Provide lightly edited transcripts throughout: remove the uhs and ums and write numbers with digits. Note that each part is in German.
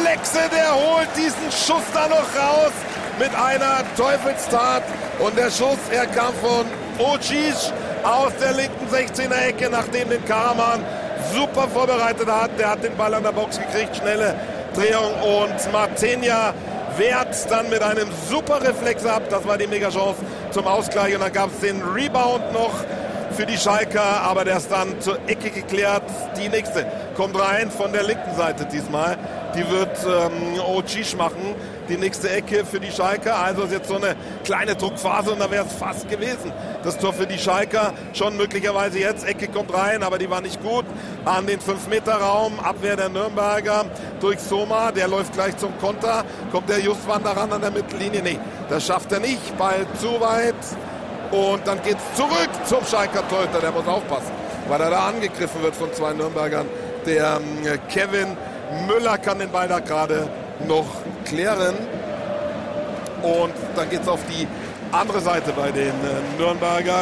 Lexe, der holt diesen Schuss da noch raus mit einer Teufelstat. Und der Schuss, er kam von Očiš aus der linken 16er-Ecke, nachdem den Karaman super vorbereitet hat. Der hat den Ball an der Box gekriegt, schnelle Drehung und Martinia wehrt dann mit einem super Reflex ab. Das war die Mega-Chance zum Ausgleich und dann gab es den Rebound noch für die Schalker, aber der ist dann zur Ecke geklärt. Die nächste kommt rein von der linken Seite diesmal. Die wird Očiš machen. Die nächste Ecke für die Schalker. Also ist jetzt so eine kleine Druckphase und da wäre es fast gewesen. Das Tor für die Schalker schon möglicherweise jetzt. Ecke kommt rein, aber die war nicht gut. An den 5-Meter-Raum. Abwehr der Nürnberger durch Soma. Der läuft gleich zum Konter. Kommt der Justwan daran an der Mittellinie? Nee, das schafft er nicht. Ball zu weit. Und dann geht's zurück zum Schalker Torhüter. Der muss aufpassen, weil er da angegriffen wird von zwei Nürnbergern. Der Kevin Müller kann den Ball da gerade noch klären. Und dann geht's auf die andere Seite bei den Nürnbergern.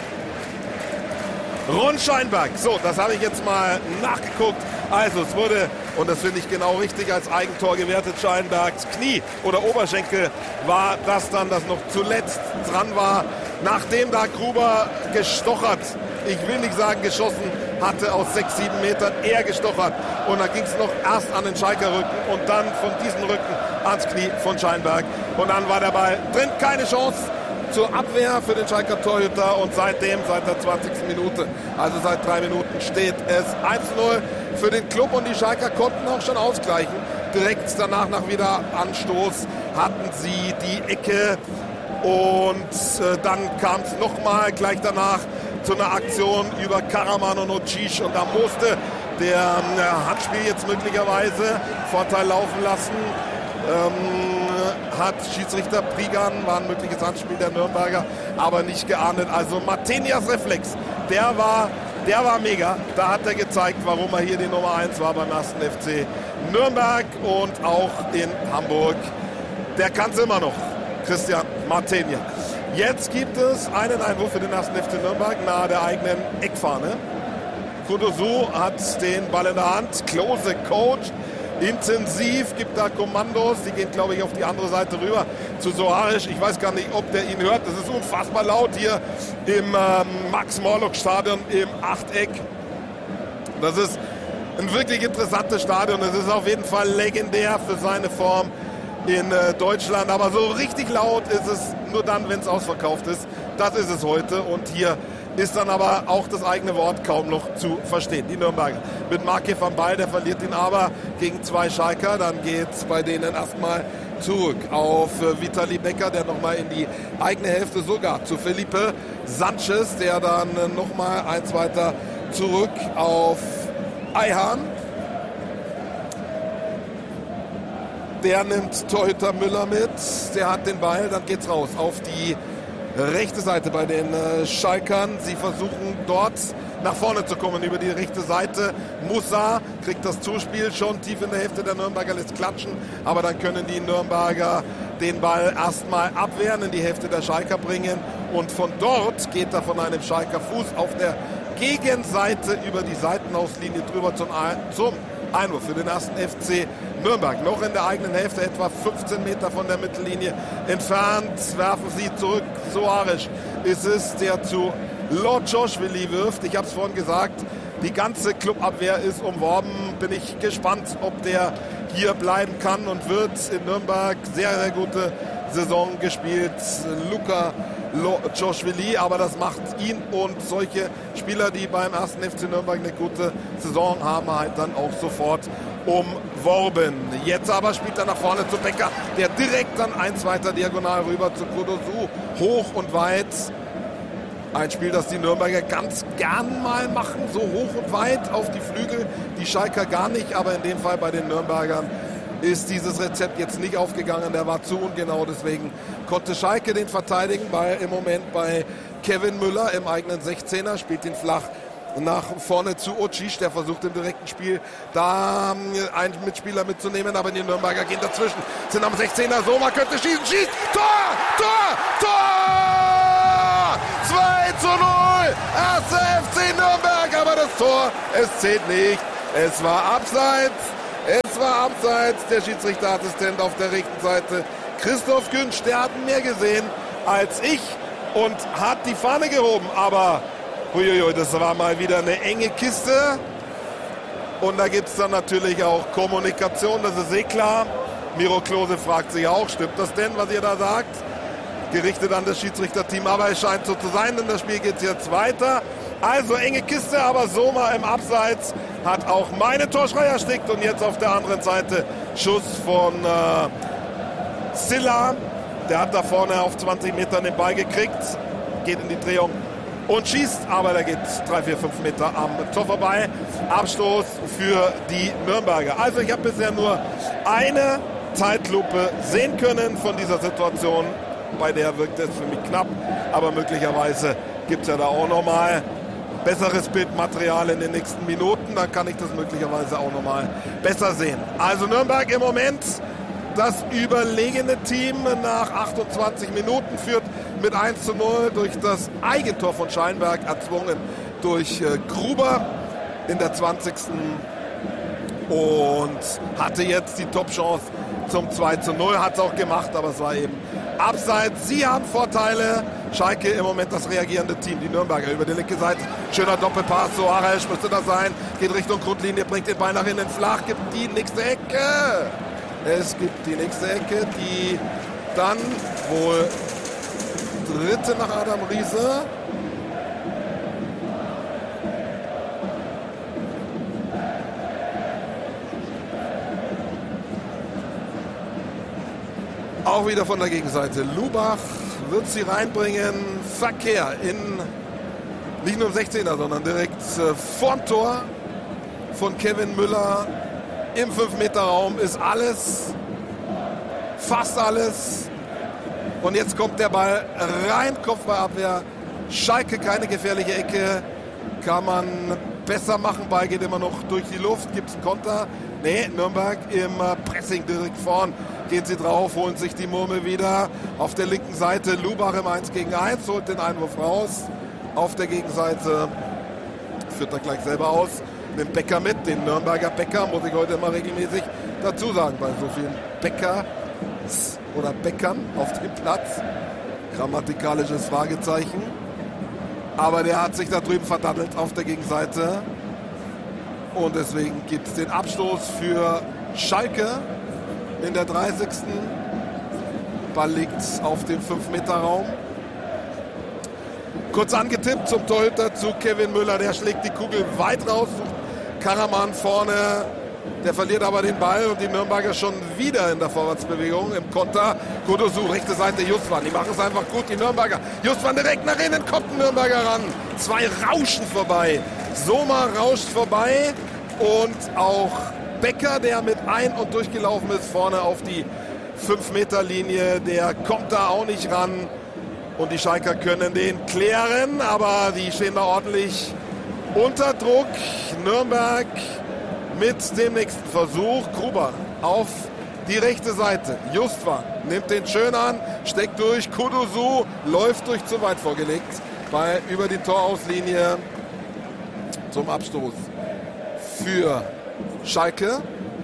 Ron Scheinberg. So, das habe ich jetzt mal nachgeguckt. Also es wurde, und das finde ich genau richtig, als Eigentor gewertet. Scheinbergs Knie oder Oberschenkel war das dann, das noch zuletzt dran war. Nachdem da Gruber gestochert, ich will nicht sagen geschossen hatte, aus 6, 7 Metern eher gestochert. Und dann ging es noch erst an den Schalker Rücken und dann von diesem Rücken ans Knie von Scheinberg. Und dann war der Ball drin, keine Chance zur Abwehr für den Schalker Torhüter. Und seitdem, seit der 20. Minute, also seit 3 Minuten, steht es 1-0 für den Club. Und die Schalker konnten auch schon ausgleichen. Direkt danach, nach Wiederanstoß, hatten sie die Ecke. Und dann kam es nochmal gleich danach zu einer Aktion über Karaman und Očiš. Und da musste der Handspiel jetzt möglicherweise Vorteil laufen lassen. Hat Schiedsrichter Prigan, war ein mögliches Handspiel der Nürnberger, aber nicht geahndet. Also Martinias Reflex, der war mega. Da hat er gezeigt, warum er hier die Nummer 1 war beim 1. FC Nürnberg und auch in Hamburg. Der kann es immer noch. Christian Martinia. Jetzt gibt es einen Einwurf für den 1. FC Nürnberg nahe der eigenen Eckfahne. Kudosu hat den Ball in der Hand. Klose coacht intensiv, gibt da Kommandos. Die gehen, glaube ich, auf die andere Seite rüber zu Soares. Ich weiß gar nicht, ob der ihn hört. Das ist unfassbar laut hier im Max-Morlock-Stadion im Achteck. Das ist ein wirklich interessantes Stadion. Es ist auf jeden Fall legendär für seine Form in Deutschland, aber so richtig laut ist es nur dann, wenn es ausverkauft ist. Das ist es heute und hier ist dann aber auch das eigene Wort kaum noch zu verstehen. Die Nürnberger mit Markev am Ball, der verliert ihn aber gegen 2 Schalker. Dann geht es bei denen erstmal zurück auf Vitali Becker, der nochmal in die eigene Hälfte, sogar zu Felipe Sanchez, der dann nochmal eins weiter zurück auf Ayhan. Der nimmt Torhüter Müller mit, der hat den Ball, dann geht's raus auf die rechte Seite bei den Schalkern. Sie versuchen dort nach vorne zu kommen über die rechte Seite. Musa kriegt das Zuspiel schon tief in der Hälfte der Nürnberger, lässt klatschen, aber dann können die Nürnberger den Ball erstmal abwehren, in die Hälfte der Schalker bringen und von dort geht er von einem Schalker Fuß auf der Gegenseite über die Seitenauslinie drüber zum Einwurf für den 1. FC Nürnberg. Noch in der eigenen Hälfte, etwa 15 Meter von der Mittellinie entfernt. Werfen sie zurück. Soares ist es, der zu Lotjoschwili wirft. Ich habe es vorhin gesagt, die ganze Clubabwehr ist umworben. Bin ich gespannt, ob der hier bleiben kann und wird. In Nürnberg sehr, sehr gute Saison gespielt. Luka Lotjoschwili, aber das macht ihn und solche Spieler, die beim 1. FC Nürnberg eine gute Saison haben, halt dann auch sofort umworben. Jetzt aber spielt er nach vorne zu Becker, der direkt dann eins weiter diagonal rüber zu Kudosu. Hoch und weit. Ein Spiel, das die Nürnberger ganz gern mal machen, so hoch und weit auf die Flügel. Die Schalker gar nicht, aber in dem Fall bei den Nürnbergern ist dieses Rezept jetzt nicht aufgegangen. Der war zu ungenau, deswegen konnte Schalke den verteidigen. Ball im Moment bei Kevin Müller im eigenen 16er, spielt ihn flach nach vorne zu Očiš, der versucht im direkten Spiel da einen Mitspieler mitzunehmen, aber die Nürnberger gehen dazwischen, sind am 16er, Soma könnte schießen, schießt, Tor! 2-0, 1. FC Nürnberg, aber das Tor, es zählt nicht, es war abseits Abseits. Der Schiedsrichterassistent auf der rechten Seite, Christoph Günsch, der hat mehr gesehen als ich und hat die Fahne gehoben. Aber uiuiui, das war mal wieder eine enge Kiste. Und da gibt es dann natürlich auch Kommunikation, das ist eh klar. Miro Klose fragt sich auch, stimmt das denn, was ihr da sagt? Gerichtet an das Schiedsrichterteam, aber es scheint so zu sein, denn das Spiel geht jetzt weiter. Also enge Kiste, aber Soma im Abseits hat auch meine Torschrei erstickt. Und jetzt auf der anderen Seite Schuss von Silla. Der hat da vorne auf 20 Metern den Ball gekriegt, geht in die Drehung und schießt, aber der geht 3, 4, 5 Meter am Tor vorbei. Abstoß für die Nürnberger. Also ich habe bisher nur eine Zeitlupe sehen können von dieser Situation. Bei der wirkt es für mich knapp, aber möglicherweise gibt es ja da auch nochmal besseres Bildmaterial in den nächsten Minuten. Dann kann ich das möglicherweise auch nochmal besser sehen. Also Nürnberg im Moment das überlegene Team nach 28 Minuten, führt mit 1:0 durch das Eigentor von Scheinberg, erzwungen durch Gruber in der 20. Und hatte jetzt die Top-Chance zum 2:0, hat es auch gemacht, aber es war eben abseits. Sie haben Vorteile. Schalke im Moment das reagierende Team, die Nürnberger über die linke Seite. Schöner Doppelpass, Soares müsste das sein, geht Richtung Grundlinie, bringt den Ball nach innen flach, gibt die nächste Ecke. Es gibt die nächste Ecke, die dann wohl dritte nach Adam Riese. Auch wieder von der Gegenseite. Lubach wird sie reinbringen. Verkehr in nicht nur im 16er, sondern direkt vorm Tor von Kevin Müller. Im 5-Meter-Raum ist alles, fast alles. Und jetzt kommt der Ball rein, Kopfballabwehr. Schalke, keine gefährliche Ecke. Kann man besser machen. Ball geht immer noch durch die Luft. Gibt es einen Konter? Nee, Nürnberg im Pressing direkt vorn. Gehen sie drauf, holen sich die Murmel wieder. Auf der linken Seite Lubach im 1-gegen-1, holt den Einwurf raus. Auf der Gegenseite führt er gleich selber aus. Nimmt Becker mit, den Nürnberger Becker, muss ich heute immer regelmäßig dazu sagen, bei so vielen Beckers oder Beckern auf dem Platz. Grammatikalisches Fragezeichen. Aber der hat sich da drüben verdattelt auf der Gegenseite. Und deswegen gibt es den Abstoß für Schalke in der 30. Ball liegt auf dem 5-Meter-Raum. Kurz angetippt zum Torhüter zu Kevin Müller. Der schlägt die Kugel weit raus. Karaman vorne. Der verliert aber den Ball und die Nürnberger schon wieder in der Vorwärtsbewegung im Konter. Kudosu, rechte Seite Justwan. Die machen es einfach gut, die Nürnberger. Justwan direkt nach innen, kommt ein Nürnberger ran. Zwei rauschen vorbei. Soma rauscht vorbei und auch Becker, der mit ein- und durchgelaufen ist, vorne auf die 5-Meter-Linie. Der kommt da auch nicht ran. Und die Schalker können den klären, aber die stehen da ordentlich unter Druck. Nürnberg mit dem nächsten Versuch. Gruber auf die rechte Seite. Justwan nimmt den schön an, steckt durch. Kudosu läuft durch, zu weit vorgelegt. Über die Torauslinie zum Abstoß für Schalke.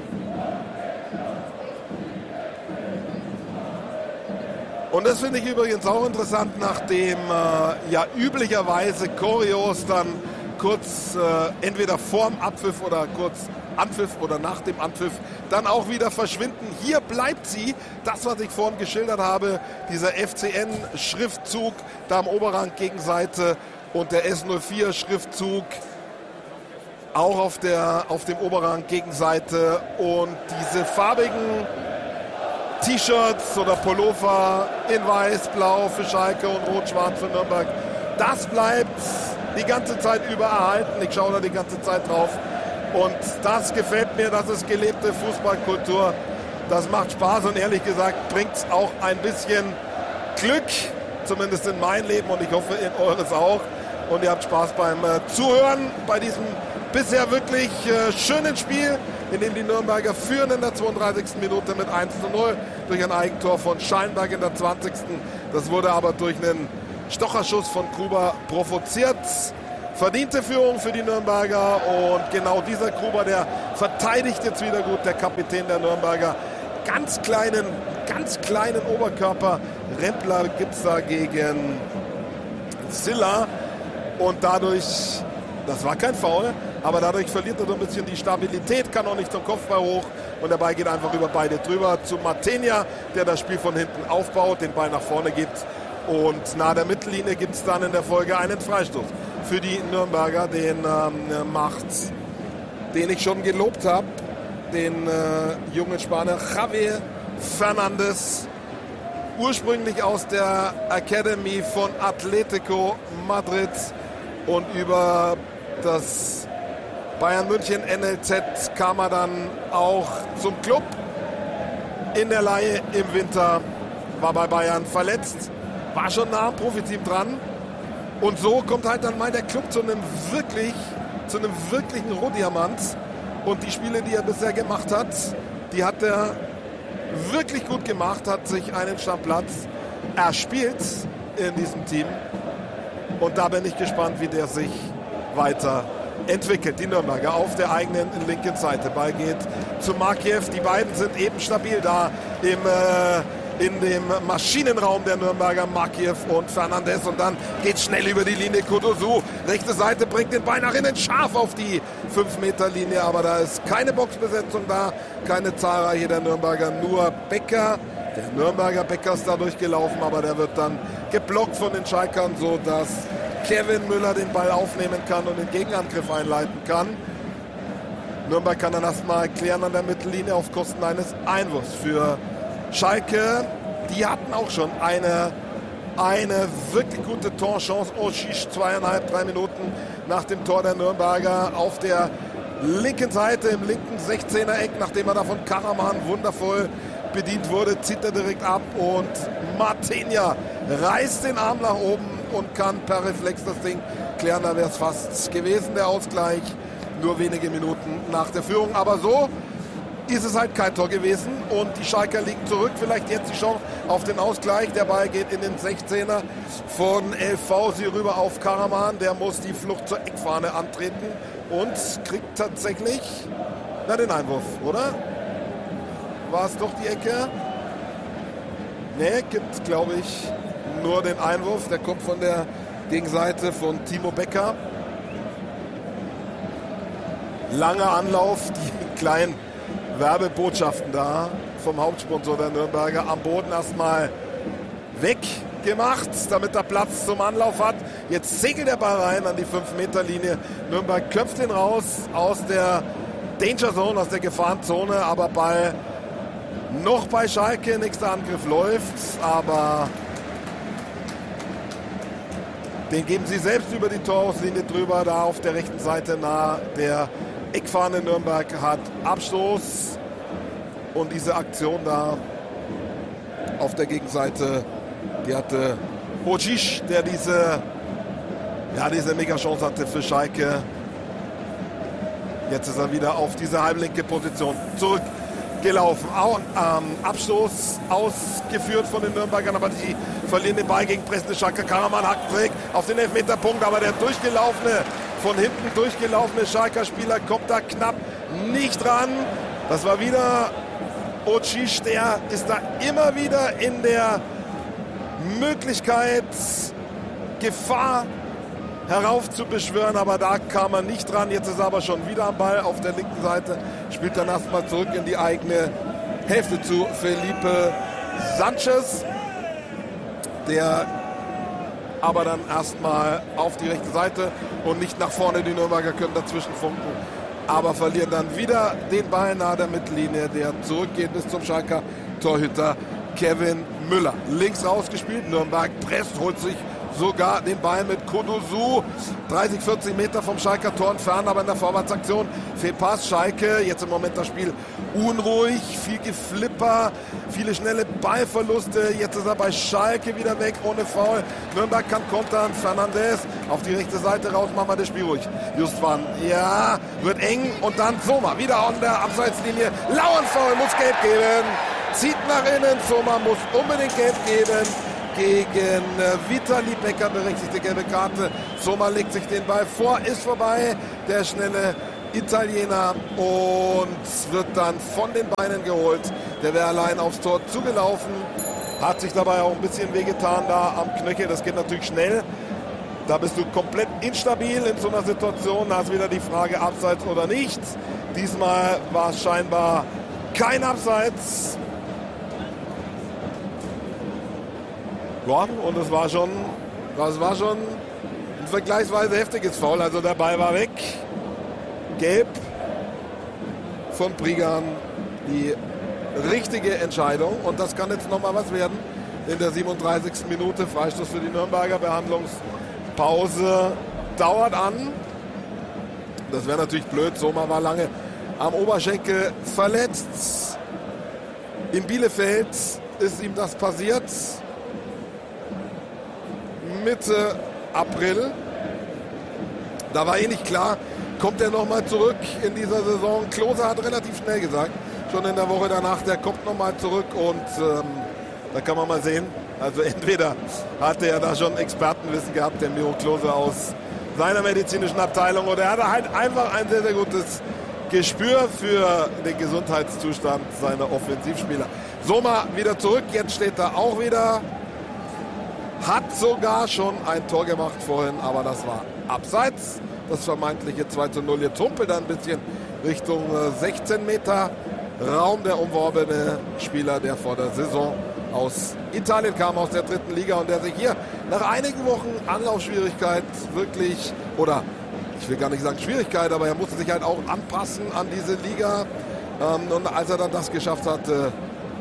Und das finde ich übrigens auch interessant, nachdem ja üblicherweise Choreos dann kurz entweder vorm Abpfiff oder kurz Anpfiff oder nach dem Anpfiff dann auch wieder verschwinden. Hier bleibt sie, das, was ich vorhin geschildert habe, dieser FCN-Schriftzug da am Oberrang Gegenseite und der S04-Schriftzug auch auf dem Oberrang Gegenseite und diese farbigen T-Shirts oder Pullover in weiß, blau für Schalke und rot-schwarz für Nürnberg. Das bleibt die ganze Zeit über erhalten. Ich schaue da die ganze Zeit drauf. Und das gefällt mir, das ist gelebte Fußballkultur. Das macht Spaß und ehrlich gesagt bringt es auch ein bisschen Glück, zumindest in mein Leben und ich hoffe in eures auch. Und ihr habt Spaß beim Zuhören bei diesem bisher wirklich schönen Spiel, in dem die Nürnberger führen in der 32. Minute mit 1:0 durch ein Eigentor von Scheinberg in der 20. Das wurde aber durch einen Stocherschuss von Gruber provoziert. Verdiente Führung für die Nürnberger und genau dieser Gruber, der verteidigt jetzt wieder gut der Kapitän der Nürnberger. Ganz kleinen Oberkörper-Rempler gibt es da gegen Silla und dadurch, das war kein Foul, aber dadurch verliert er so ein bisschen die Stabilität, kann auch nicht zum Kopfball hoch und der Ball geht einfach über beide drüber zu Matenia, der das Spiel von hinten aufbaut, den Ball nach vorne gibt und nahe der Mittellinie gibt es dann in der Folge einen Freistoß für die Nürnberger, den ich schon gelobt habe, den jungen Spanier Javier Fernandes, ursprünglich aus der Academy von Atletico Madrid und über das Bayern München NLZ kam er dann auch zum Club in der Leihe im Winter, war bei Bayern verletzt, war schon nah am Profiteam dran und so kommt halt dann mal der Club zu einem wirklichen Rohdiamant und die Spiele, die er bisher gemacht hat, die hat er wirklich gut gemacht, hat sich einen Stammplatz erspielt in diesem Team und da bin ich gespannt, wie der sich weiterentwickelt. Die Nürnberger auf der eigenen linken Seite. Ball geht zu Makiev. Die beiden sind eben stabil da in dem Maschinenraum der Nürnberger, Makiev und Fernandes. Und dann geht schnell über die Linie Kudusu. Rechte Seite bringt den Ball nach innen scharf auf die 5-Meter-Linie. Aber da ist keine Boxbesetzung da, keine zahlreiche der Nürnberger, nur Becker. Der Nürnberger Becker ist da durchgelaufen, aber der wird dann geblockt von den Schalkern, sodass Kevin Müller den Ball aufnehmen kann und den Gegenangriff einleiten kann. Nürnberg kann dann erstmal klären an der Mittellinie auf Kosten eines Einwurfs für Schalke. Die hatten auch schon eine wirklich gute Torchance. Oshish 2,5-3 Minuten nach dem Tor der Nürnberger auf der linken Seite im linken 16er-Eck, nachdem er da von Karaman wundervoll bedient wurde, zieht er direkt ab und Matenia reißt den Arm nach oben und kann per Reflex das Ding klären. Da wäre es fast gewesen, der Ausgleich. Nur wenige Minuten nach der Führung. Aber so ist es halt kein Tor gewesen. Und die Schalker liegen zurück. Vielleicht jetzt die Chance auf den Ausgleich. Der Ball geht in den 16er von LV. Sie rüber auf Karaman. Der muss die Flucht zur Eckfahne antreten. Und kriegt tatsächlich den Einwurf, oder? War es doch die Ecke? Ne, gibt, glaube ich, nur den Einwurf. Der kommt von der Gegenseite von Timo Becker. Langer Anlauf, die kleinen Werbebotschaften da vom Hauptsponsor der Nürnberger am Boden erstmal weggemacht, damit er Platz zum Anlauf hat. Jetzt segelt der Ball rein an die 5-Meter-Linie. Nürnberg köpft ihn raus aus der Danger Zone, aus der Gefahrenzone, aber Ball noch bei Schalke. Nächster Angriff läuft, aber den geben sie selbst über die Torauslinie drüber, da auf der rechten Seite nahe der Eckfahne. Nürnberg hat Abstoß und diese Aktion da auf der Gegenseite, die hatte Oshish, der diese Mega-Chance hatte für Schalke. Jetzt ist er wieder auf diese halblinke Position zurückgelaufen. Abstoß ausgeführt von den Nürnbergern, aber die verlieren den Ball gegen pressende Schalker. Karaman hackt weg auf den Elfmeterpunkt, aber der von hinten durchgelaufene Schalker Spieler kommt da knapp nicht ran. Das war wieder Oshish, der ist da immer wieder in der Möglichkeit, Gefahr heraufzubeschwören, aber da kam er nicht dran. Jetzt ist er aber schon wieder am Ball auf der linken Seite, spielt dann erstmal zurück in die eigene Hälfte zu Felipe Sanchez, der aber dann erstmal auf die rechte Seite und nicht nach vorne. Die Nürnberger können dazwischen funken, aber verlieren dann wieder den Ball nahe der Mittellinie, der zurückgeht bis zum Schalker Torhüter Kevin Müller. Links rausgespielt, Nürnberg presst, holt sich sogar den Ball mit Kudusu. 30, 40 Meter vom Schalker Tor entfernt, aber in der Vorwärtsaktion Fehlpass. Schalke, jetzt im Moment das Spiel unruhig, viel Geflipper, viele schnelle Ballverluste. Jetzt ist er bei Schalke wieder weg, ohne Foul. Nürnberg kann kontern. Fernandes auf die rechte Seite raus, machen wir das Spiel ruhig. Justwan, ja, wird eng und dann Sommer wieder an der Abseitslinie. Lauernfoul, muss gelb geben. Zieht nach innen, Sommer muss unbedingt gelb geben. Gegen Vitali Becker, berechtigte gelbe Karte. Sommer legt sich den Ball vor, ist vorbei. Der schnelle Italiener und wird dann von den Beinen geholt. Der wäre allein aufs Tor zugelaufen, hat sich dabei auch ein bisschen wehgetan da am Knöchel. Das geht natürlich schnell. Da bist du komplett instabil in so einer Situation. Da hast wieder die Frage, Abseits oder nicht. Diesmal war es scheinbar kein Abseits. Ja, und das war schon ein vergleichsweise heftiges Foul. Also der Ball war weg. Gelb von Prigan. Die richtige Entscheidung. Und das kann jetzt nochmal was werden. In der 37. Minute Freistoß für die Nürnberger. Behandlungspause dauert an. Das wäre natürlich blöd. Sommer war lange am Oberschenkel verletzt. In Bielefeld ist ihm das passiert. Mitte April. Da war nicht klar, kommt er nochmal zurück in dieser Saison. Klose hat relativ schnell gesagt, schon in der Woche danach, der kommt nochmal zurück und da kann man mal sehen. Also entweder hatte er da schon Expertenwissen gehabt, der Miro Klose aus seiner medizinischen Abteilung, oder er hatte halt einfach ein sehr, sehr gutes Gespür für den Gesundheitszustand seiner Offensivspieler. Sommer wieder zurück, jetzt steht er auch wieder. Hat sogar schon ein Tor gemacht vorhin, aber das war abseits. Das vermeintliche 2:0. Jetzt humpelt er ein bisschen Richtung 16 Meter Raum, der umworbene Spieler, der vor der Saison aus Italien kam, aus der 3. Liga und der sich hier nach einigen Wochen Anlaufschwierigkeit wirklich, oder ich will gar nicht sagen Schwierigkeit, aber er musste sich halt auch anpassen an diese Liga. Und als er dann das geschafft hatte,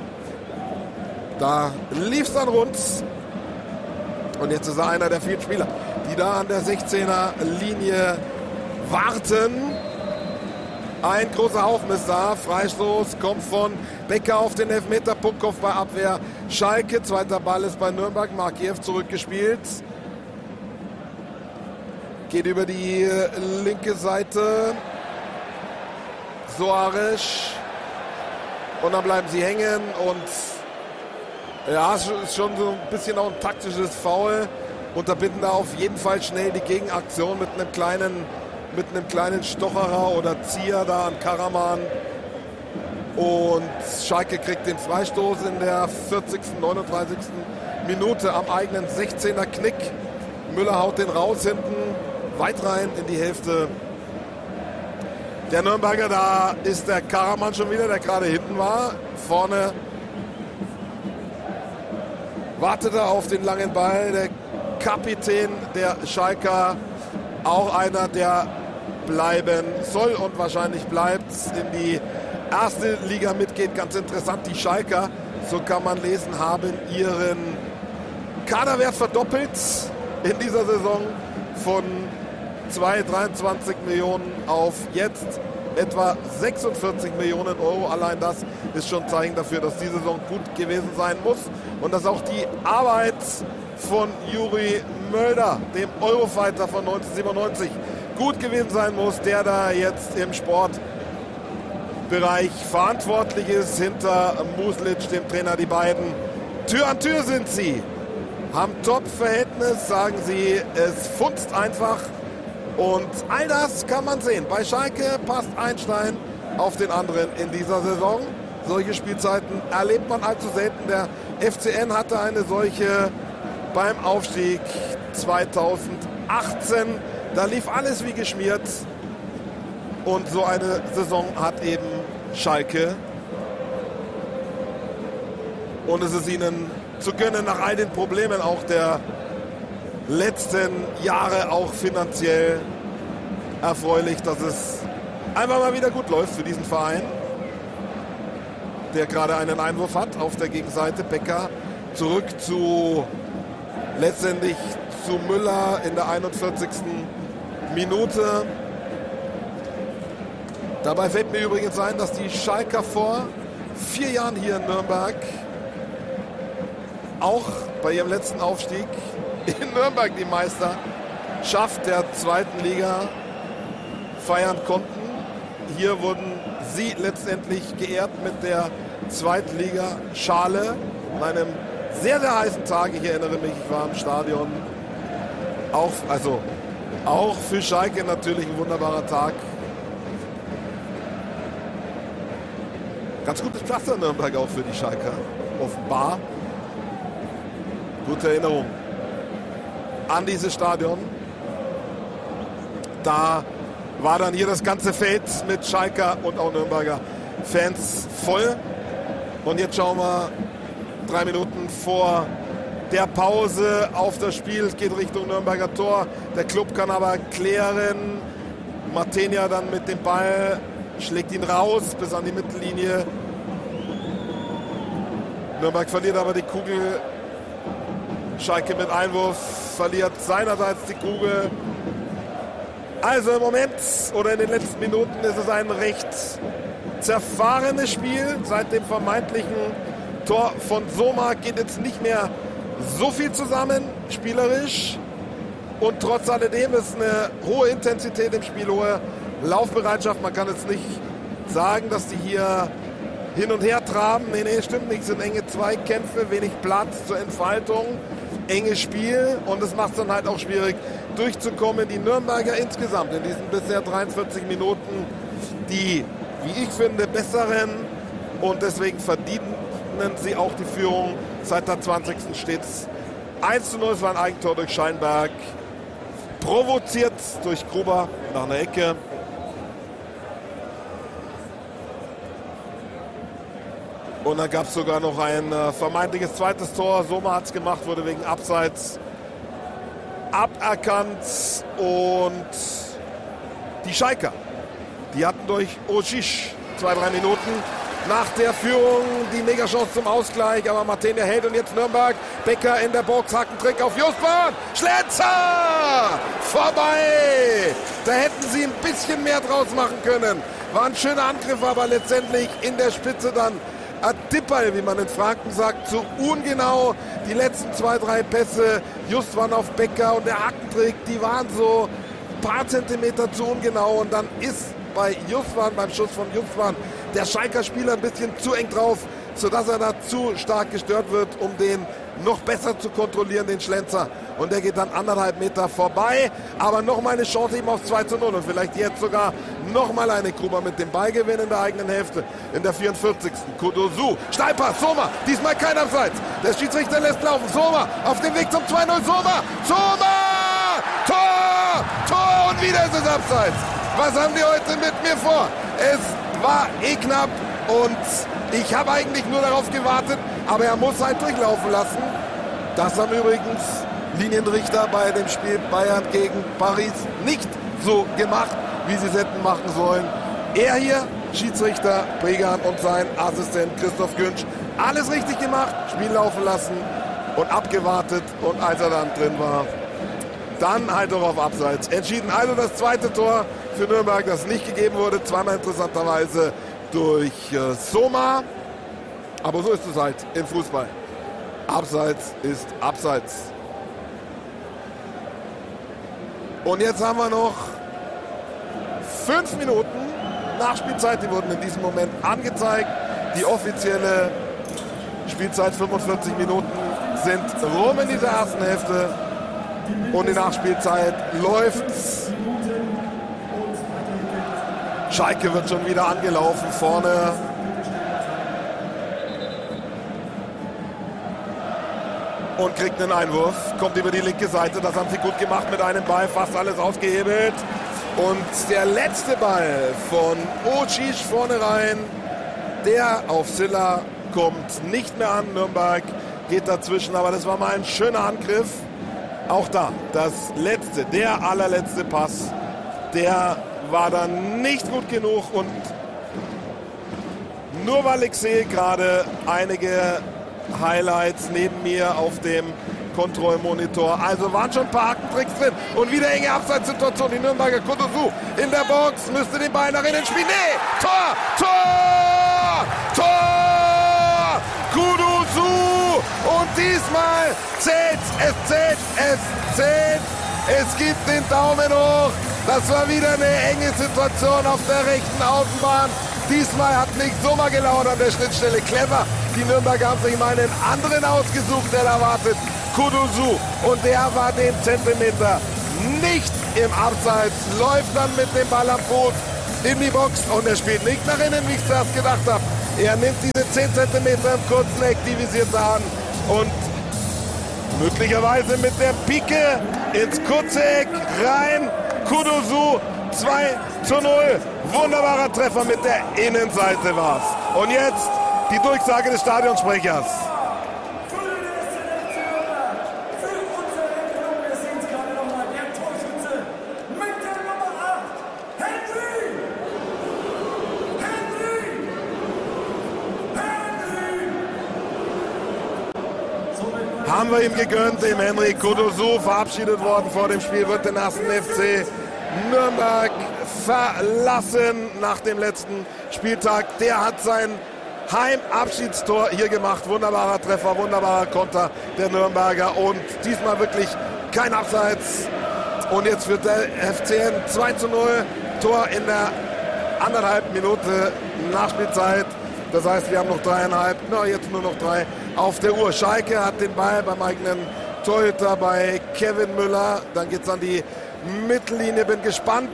da lief es dann rund. Und jetzt ist er einer der vielen Spieler, die da an der 16er-Linie warten. Ein großer Haufen ist da. Freistoß kommt von Becker auf den Elfmeter. Puckhoff bei Abwehr. Schalke. Zweiter Ball ist bei Nürnberg. Markiev zurückgespielt. Geht über die linke Seite. Soares. Und dann bleiben sie hängen. Und ja, es ist schon so ein bisschen auch ein taktisches Foul. Unterbinden da auf jeden Fall schnell die Gegenaktion mit einem kleinen Stocherer oder Zieher da an Karaman. Und Schalke kriegt den Freistoß in der 40., 39. Minute am eigenen 16er Knick. Müller haut den raus hinten, weit rein in die Hälfte der Nürnberger. Da ist der Karaman schon wieder, der gerade hinten war. Vorne wartet er auf den langen Ball. Der Kapitän der Schalker, auch einer, der bleiben soll und wahrscheinlich bleibt, in die erste Liga mitgeht. Ganz interessant, die Schalker, so kann man lesen, haben ihren Kaderwert verdoppelt in dieser Saison von 23 Millionen auf jetzt etwa 46 Millionen Euro. Allein das ist schon ein Zeichen dafür, dass die Saison gut gewesen sein muss und dass auch die Arbeit von Juri Mölder, dem Eurofighter von 1997, gut gewesen sein muss, der da jetzt im Sportbereich verantwortlich ist, hinter Muslic, dem Trainer. Die beiden Tür an Tür sind sie, haben Top-Verhältnis, sagen sie, es funzt einfach. Und all das kann man sehen. Bei Schalke passt ein Stein auf den anderen in dieser Saison. Solche Spielzeiten erlebt man allzu selten. Der FCN hatte eine solche beim Aufstieg 2018. Da lief alles wie geschmiert. Und so eine Saison hat eben Schalke. Und es ist ihnen zu gönnen, nach all den Problemen auch der letzten Jahre, auch finanziell erfreulich, dass es einfach mal wieder gut läuft für diesen Verein, der gerade einen Einwurf hat auf der Gegenseite. Becker zurück letztendlich zu Müller in der 41. Minute. Dabei fällt mir übrigens ein, dass die Schalker vor 4 Jahren hier in Nürnberg auch bei ihrem letzten Aufstieg in Nürnberg die Meisterschaft der 2. Liga feiern konnten. Hier wurden sie letztendlich geehrt mit der 2. Liga-Schale an einem sehr, sehr heißen Tag. Ich erinnere mich, ich war im Stadion. Auch für Schalke natürlich ein wunderbarer Tag. Ganz gutes Pflaster in Nürnberg auch für die Schalker. Offenbar. Gute Erinnerung an dieses Stadion. Da war dann hier das ganze Feld mit Schalker und auch Nürnberger Fans voll. Und jetzt schauen wir 3 Minuten vor der Pause auf das Spiel. Es geht Richtung Nürnberger Tor. Der Club kann aber klären. Martenia dann mit dem Ball, schlägt ihn raus bis an die Mittellinie. Nürnberg verliert aber die Kugel. Schalke mit Einwurf verliert seinerseits die Kugel. Also im Moment oder in den letzten Minuten ist es ein recht zerfahrenes Spiel. Seit dem vermeintlichen Tor von Soma geht jetzt nicht mehr so viel zusammen, spielerisch. Und trotz alledem ist eine hohe Intensität im Spiel, hohe Laufbereitschaft. Man kann jetzt nicht sagen, dass die hier hin und her traben. Nee, stimmt nicht. Es sind enge Zweikämpfe, wenig Platz zur Entfaltung. Enges Spiel und es macht es dann halt auch schwierig durchzukommen. Die Nürnberger insgesamt in diesen bisher 43 Minuten die, wie ich finde, besseren und deswegen verdienen sie auch die Führung. Seit der 20. steht es 1:0. Es war ein Eigentor durch Scheinberg. Provoziert durch Gruber nach einer Ecke. Und dann gab es sogar noch ein vermeintliches zweites Tor. Soma hat es gemacht, wurde wegen Abseits aberkannt. Und die Schalker, die hatten durch Oshish 2-3 Minuten nach der Führung die Megachance zum Ausgleich. Aber Martenia hält und jetzt Nürnberg. Becker in der Box, Hackentrick auf Justwan. Schlenzer! Vorbei! Da hätten sie ein bisschen mehr draus machen können. War ein schöner Angriff, aber letztendlich in der Spitze dann Adipal, wie man in Franken sagt, zu ungenau. Die letzten 2-3 Pässe, Justwan auf Becker und der Hackentrick, die waren so ein paar Zentimeter zu ungenau. Und dann ist bei Justwan, beim Schuss von Justwan, der Schalker Spieler ein bisschen zu eng drauf, sodass er da zu stark gestört wird, um den noch besser zu kontrollieren, den Schlenzer. Und der geht dann 1,5 Meter vorbei. Aber nochmal eine Chance eben auf 2:0 und vielleicht jetzt sogar nochmal eine Gruber mit dem Ballgewinn in der eigenen Hälfte. In der 44. Kudosu, Steilpass, Soma, diesmal kein Abseits. Der Schiedsrichter lässt laufen. Soma auf dem Weg zum 2:0. Soma! Tor! Tor! Und wieder ist es Abseits. Was haben die heute mit mir vor? Es war knapp und ich habe eigentlich nur darauf gewartet, aber er muss halt durchlaufen lassen. Das haben übrigens Linienrichter bei dem Spiel Bayern gegen Paris nicht so gemacht, wie sie es hätten machen sollen. Er hier, Schiedsrichter Bregan und sein Assistent Christoph Günsch, alles richtig gemacht, Spiel laufen lassen und abgewartet. Und als er dann drin war, dann halt doch auf Abseits entschieden. Also das zweite Tor für Nürnberg, das nicht gegeben wurde, zweimal interessanterweise durch Soma. Aber so ist es halt im Fußball. Abseits ist Abseits. Und jetzt haben wir noch 5 Minuten Nachspielzeit. Die wurden in diesem Moment angezeigt. Die offizielle Spielzeit 45 Minuten sind rum in dieser ersten Hälfte. Und die Nachspielzeit läuft. Schalke wird schon wieder angelaufen vorne. Und kriegt einen Einwurf, kommt über die linke Seite. Das haben sie gut gemacht mit einem Ball, fast alles ausgehebelt. Und der letzte Ball von Oshish vorne rein, der auf Silla kommt nicht mehr an. Nürnberg geht dazwischen, aber das war mal ein schöner Angriff. Auch da, das letzte, der allerletzte Pass, der war dann nicht gut genug. Und nur weil ich sehe gerade einige Highlights neben mir auf dem Kontrollmonitor. Also waren schon ein paar Hackentricks drin. Und wieder enge Abseitssituation. Die Nürnberger Kudosu in der Box. Müsste den Ball nach innen spielen. Nee! Tor! Kudosu! Und diesmal zählt es. Es gibt den Daumen hoch. Das war wieder eine enge Situation auf der rechten Außenbahn. Diesmal hat nicht Soma gelauert an der Schnittstelle. Clever. Die Nürnberger haben sich mal einen anderen ausgesucht, der da wartet. Kudosu. Und der war den Zentimeter nicht im Abseits. Läuft dann mit dem Ball am Fuß in die Box. Und er spielt nicht nach innen, wie ich zuerst gedacht habe. Er nimmt diese 10 cm im kurzen Eck, divisierte an und möglicherweise mit der Pike ins kurze Eck rein. Kudusu 2:0. Wunderbarer Treffer mit der Innenseite war's. Und jetzt die Durchsage des Stadionsprechers. Haben wir ihm gegönnt, dem Henry Kudusu, verabschiedet worden vor dem Spiel, wird den ersten FC Nürnberg verlassen nach dem letzten Spieltag. Der hat sein Heimabschiedstor hier gemacht. Wunderbarer Treffer, wunderbarer Konter der Nürnberger und diesmal wirklich kein Abseits. Und jetzt wird der FCN 2:0, Tor in der 1,5 Minute Nachspielzeit. Das heißt, wir haben noch 3,5, jetzt nur noch 3 auf der Uhr. Schalke hat den Ball beim eigenen Torhüter bei Kevin Müller. Dann geht es an die Mittellinie. Bin gespannt,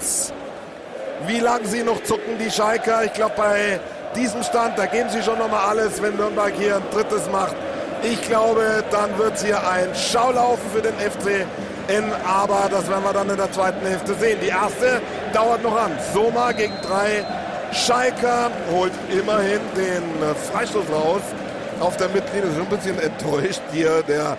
wie lange sie noch zucken, die Schalker. Ich glaube, bei diesem Stand, da geben sie schon nochmal alles, wenn Nürnberg hier ein drittes macht. Ich glaube, dann wird es hier ein Schaulaufen für den FCN. Aber das werden wir dann in der zweiten Hälfte sehen. Die erste dauert noch an. Soma gegen 3 Schalker holt immerhin den Freistoß raus auf der Mittellinie. Ist ein bisschen enttäuscht hier der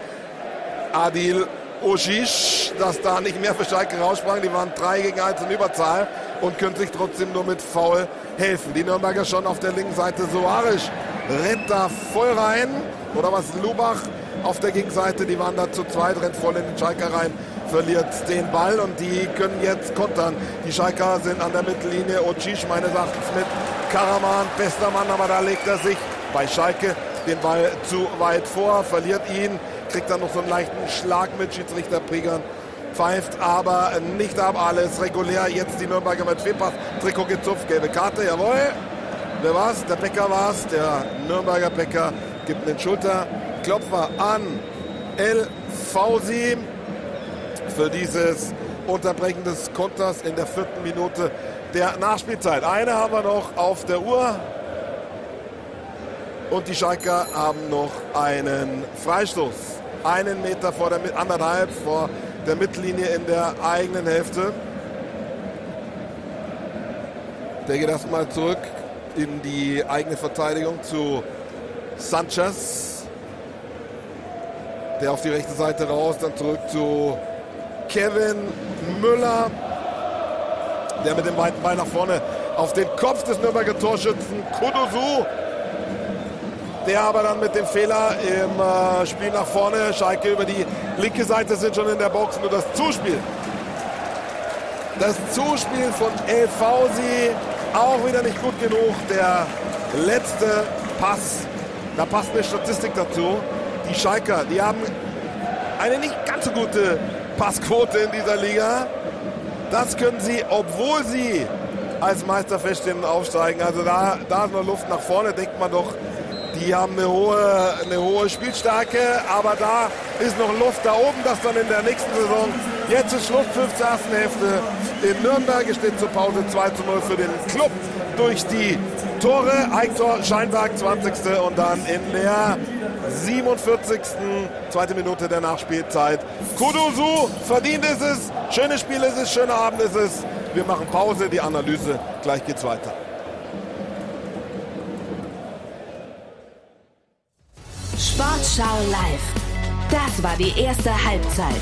Adil Oshish, dass da nicht mehr für Schalke raussprang. Die waren 3-1 in Überzahl und können sich trotzdem nur mit Foul helfen. Die Nürnberger schon auf der linken Seite. Soares rennt da voll rein. Oder was, Lubach auf der Gegenseite. Die waren da zu zweit, rennt voll in den Schalker rein, verliert den Ball und die können jetzt kontern. Die Schalker sind an der Mittellinie. Oshish meines Erachtens mit Karaman, bester Mann, aber da legt er sich bei Schalke den Ball zu weit vor, verliert ihn, kriegt dann noch so einen leichten Schlag mit. Schiedsrichter Priegern pfeift aber nicht ab. Alles regulär. Jetzt die Nürnberger mit Fehlpass. Trikot gezupft, gelbe Karte, jawohl. Wer war's? Der Becker war's. Der Nürnberger Becker gibt einen Schulterklopfer an El Fausi für dieses Unterbrechen des Konters in der 4. Minute der Nachspielzeit. Eine haben wir noch auf der Uhr. Und die Schalker haben noch einen Freistoß. 1 Meter vor der 1,5 vor der Mittellinie in der eigenen Hälfte. Der geht erstmal zurück in die eigene Verteidigung zu Sanchez. Der auf die rechte Seite raus, dann zurück zu Kevin Müller. Der mit dem weiten Ball nach vorne auf den Kopf des Nürnberger Torschützen Kudusu. Der aber dann mit dem Fehler im Spiel nach vorne. Schalke über die linke Seite sind schon in der Box. Nur das Zuspiel. Das Zuspiel von El Fausi auch wieder nicht gut genug. Der letzte Pass. Da passt eine Statistik dazu. Die Schalker, die haben eine nicht ganz so gute Passquote in dieser Liga. Das können sie, obwohl sie als Meister feststehen und aufsteigen. Also da ist noch Luft nach vorne, denkt man doch. Die haben eine hohe Spielstärke, aber da ist noch Luft da oben, das dann in der nächsten Saison. Jetzt ist Schlusspfiff zur ersten Hälfte in Nürnberg. Es steht zur Pause 2:0 für den Club durch die Tore. Eigentor Scheinberg 20. und dann in der 47. zweite Minute der Nachspielzeit. Kudusu, verdient ist es, schönes Spiel ist es, schöner Abend ist es. Wir machen Pause, die Analyse, gleich geht's weiter. Sportschau live. Das war die erste Halbzeit.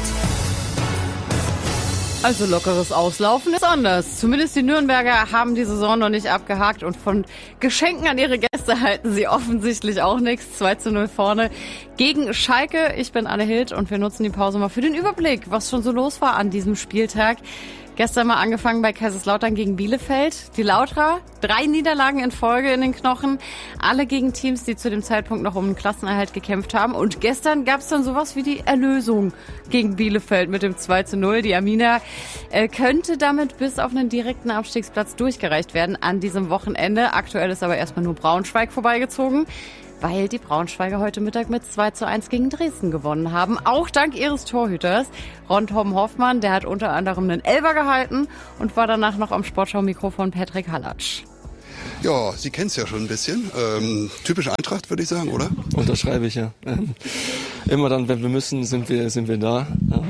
Also lockeres Auslaufen ist anders. Zumindest die Nürnberger haben die Saison noch nicht abgehakt und von Geschenken an ihre Gäste halten sie offensichtlich auch nichts. 2:0 vorne gegen Schalke. Ich bin Anne Hild und wir nutzen die Pause mal für den Überblick, was schon so los war an diesem Spieltag. Gestern mal angefangen bei Kaiserslautern gegen Bielefeld. Die Lauterer, 3 Niederlagen in Folge in den Knochen. Alle gegen Teams, die zu dem Zeitpunkt noch um den Klassenerhalt gekämpft haben. Und gestern gab es dann sowas wie die Erlösung gegen Bielefeld mit dem 2:0. Die Amina könnte damit bis auf einen direkten Abstiegsplatz durchgereicht werden an diesem Wochenende. Aktuell ist aber erstmal nur Braunschweig vorbeigezogen, weil die Braunschweiger heute Mittag mit 2:1 gegen Dresden gewonnen haben. Auch dank ihres Torhüters, Ron-Tom Hoffmann. Der hat unter anderem einen Elfer gehalten und war danach noch am Sportschau-Mikro von Patrick Hallatsch. Ja, Sie kennen es ja schon ein bisschen. Typisch Eintracht, würde ich sagen, oder? Unterschreibe ich, ja. Immer dann, wenn wir müssen, sind wir da.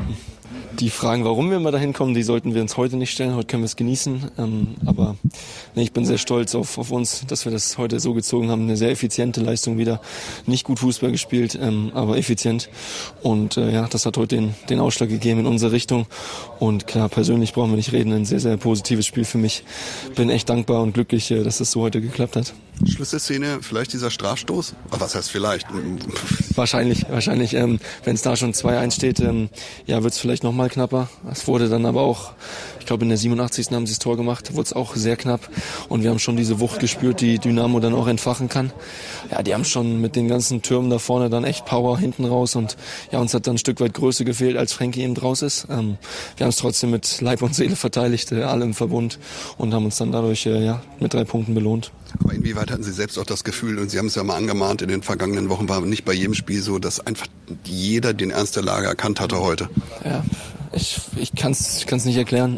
Die Fragen, warum wir immer dahin kommen, die sollten wir uns heute nicht stellen. Heute können wir es genießen. Aber ich bin sehr stolz auf uns, dass wir das heute so gezogen haben. Eine sehr effiziente Leistung wieder. Nicht gut Fußball gespielt, aber effizient. Und das hat heute den Ausschlag gegeben in unsere Richtung. Und klar, persönlich brauchen wir nicht reden. Ein sehr, sehr positives Spiel für mich. Bin echt dankbar und glücklich, dass das so heute geklappt hat. Schluss der Szene, vielleicht dieser Strafstoß? Was heißt vielleicht? Wahrscheinlich. Wenn es da schon 2-1 steht, wird es vielleicht nochmal knapper. Es wurde dann aber auch, ich glaube in der 87. haben sie das Tor gemacht, wurde es auch sehr knapp. Und wir haben schon diese Wucht gespürt, die Dynamo dann auch entfachen kann. Ja, die haben schon mit den ganzen Türmen da vorne dann echt Power hinten raus. Und ja, uns hat dann ein Stück weit Größe gefehlt, als Frankie eben draus ist. Wir haben es trotzdem mit Leib und Seele verteidigt, alle im Verbund. Und haben uns dann dadurch mit 3 Punkten belohnt. Aber inwieweit hatten Sie selbst auch das Gefühl, und Sie haben es ja mal angemahnt, in den vergangenen Wochen war nicht bei jedem Spiel so, dass einfach jeder den Ernst der Lage erkannt hatte heute? Ja, ich kann's nicht erklären.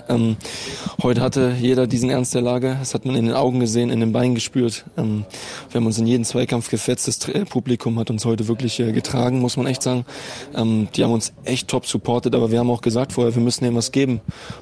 Heute hatte jeder diesen Ernst der Lage. Das hat man in den Augen gesehen, in den Beinen gespürt. Wir haben uns in jeden Zweikampf gefetzt. Das Publikum hat uns heute wirklich getragen, muss man echt sagen. Die haben uns echt top supportet, aber wir haben auch gesagt vorher, wir müssen ihnen was geben,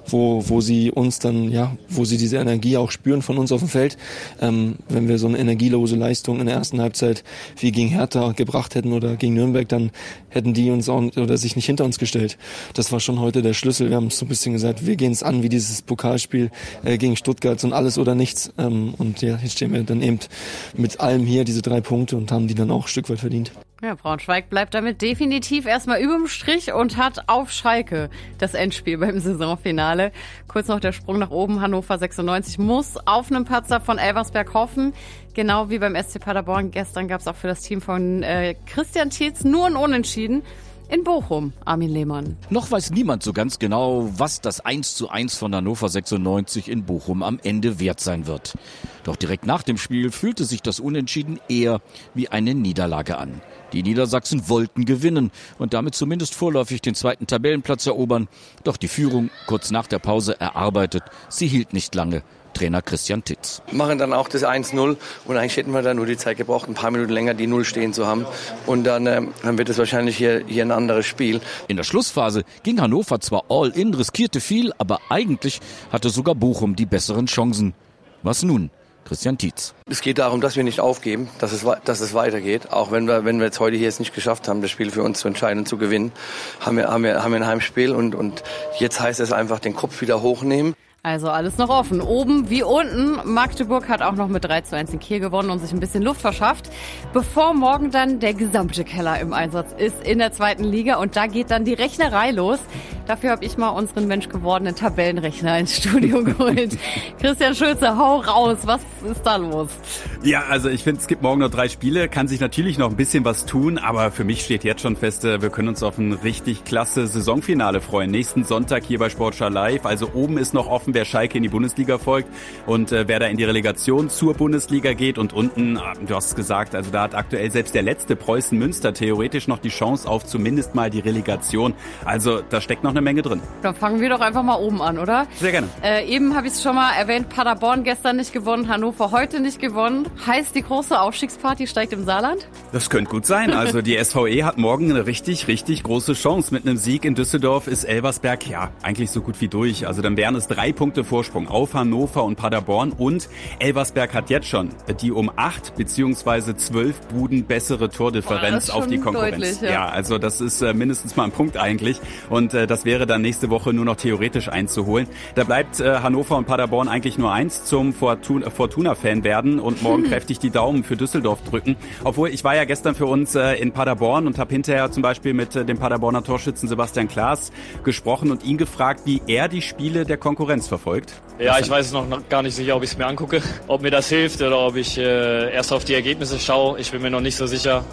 wo sie uns dann, wo sie diese Energie auch spüren von uns auf dem Feld. Wenn wir so eine energielose Leistung in der ersten Halbzeit wie gegen Hertha gebracht hätten oder gegen Nürnberg, dann hätten die uns auch oder sich nicht hinter uns gestellt. Das war schon heute der Schlüssel. Wir haben so ein bisschen gesagt, wir gehen es an wie dieses Pokalspiel gegen Stuttgart, so ein alles oder nichts. Und jetzt stehen wir dann eben mit allem hier, diese 3 Punkte, und haben die dann auch ein Stück weit verdient. Ja, Braunschweig bleibt damit definitiv erstmal überm Strich und hat auf Schalke das Endspiel beim Saisonfinale. Kurz noch der Sprung nach oben. Hannover 96 muss auf einen Patzer von Elversberg hoffen. Genau wie beim SC Paderborn. Gestern gab es auch für das Team von Christian Tietz nur ein Unentschieden. In Bochum, Armin Lehmann. Noch weiß niemand so ganz genau, was das 1:1 von Hannover 96 in Bochum am Ende wert sein wird. Doch direkt nach dem Spiel fühlte sich das Unentschieden eher wie eine Niederlage an. Die Niedersachsen wollten gewinnen und damit zumindest vorläufig den 2. Tabellenplatz erobern. Doch die Führung kurz nach der Pause erarbeitet. Sie hielt nicht lange. Trainer Christian Tietz. Machen dann auch das 1:0 und eigentlich hätten wir da nur die Zeit gebraucht, ein paar Minuten länger die 0 stehen zu haben. Und dann wird es wahrscheinlich hier ein anderes Spiel. In der Schlussphase ging Hannover zwar all in, riskierte viel, aber eigentlich hatte sogar Bochum die besseren Chancen. Was nun? Christian Tietz. Es geht darum, dass wir nicht aufgeben, dass es weitergeht. Auch wenn wir jetzt heute hier es nicht geschafft haben, das Spiel für uns zu entscheiden und zu gewinnen, haben wir ein Heimspiel und jetzt heißt es einfach den Kopf wieder hochnehmen. Also alles noch offen. Oben wie unten. Magdeburg hat auch noch mit 3:1 in Kiel gewonnen und sich ein bisschen Luft verschafft. Bevor morgen dann der gesamte Keller im Einsatz ist in der 2. Liga. Und da geht dann die Rechnerei los. Dafür habe ich mal unseren menschgewordenen Tabellenrechner ins Studio geholt. Christian Schulze, hau raus. Was ist da los? Ja, also ich finde, es gibt morgen noch 3 Spiele. Kann sich natürlich noch ein bisschen was tun. Aber für mich steht jetzt schon fest, wir können uns auf ein richtig klasse Saisonfinale freuen. Nächsten Sonntag hier bei Sportschau Live. Also oben ist noch offen, wer Schalke in die Bundesliga folgt und wer da in die Relegation zur Bundesliga geht. Und unten, du hast es gesagt, also da hat aktuell selbst der letzte Preußen Münster theoretisch noch die Chance auf zumindest mal die Relegation. Also da steckt noch eine Menge drin. Dann fangen wir doch einfach mal oben an, oder? Sehr gerne. Eben habe ich es schon mal erwähnt, Paderborn gestern nicht gewonnen, Hannover heute nicht gewonnen. Heißt, die große Aufstiegsparty steigt im Saarland? Das könnte gut sein. Also die SVE hat morgen eine richtig, richtig große Chance. Mit einem Sieg in Düsseldorf ist Elversberg eigentlich so gut wie durch. Also dann wären es 3 Punkte Vorsprung auf Hannover und Paderborn. Und Elversberg hat jetzt schon die um 8 bzw. 12 Buden bessere Tordifferenz auf die Konkurrenz. Deutlich, ja, also das ist mindestens mal ein Punkt eigentlich. Und das wäre dann nächste Woche nur noch theoretisch einzuholen. Da bleibt Hannover und Paderborn eigentlich nur eins: zum Fortuna-Fan werden und morgen kräftig die Daumen für Düsseldorf drücken. Obwohl, ich war ja gestern für uns in Paderborn und habe hinterher zum Beispiel mit dem Paderborner Torschützen Sebastian Klaas gesprochen und ihn gefragt, wie er die Spiele der Konkurrenz verfolgt. Ja, ich weiß es noch gar nicht sicher, ob ich es mir angucke, ob mir das hilft oder ob ich erst auf die Ergebnisse schaue. Ich bin mir noch nicht so sicher.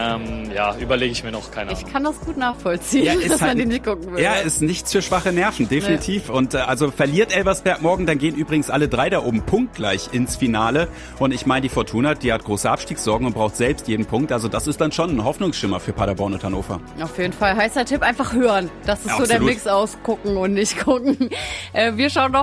Überlege ich mir noch, keine Ahnung. Ich kann das gut nachvollziehen, dass man die nicht gucken will. Ja, ist nichts für schwache Nerven, definitiv. Nee. Und also verliert Elversberg morgen, dann gehen übrigens alle 3 da oben punktgleich ins Finale. Und ich meine, die Fortuna, die hat große Abstiegssorgen und braucht selbst jeden Punkt. Also das ist dann schon ein Hoffnungsschimmer für Paderborn und Hannover. Auf jeden Fall. Heißer Tipp, einfach hören. Das ist so der Mix aus gucken und nicht gucken. Wir schauen noch in den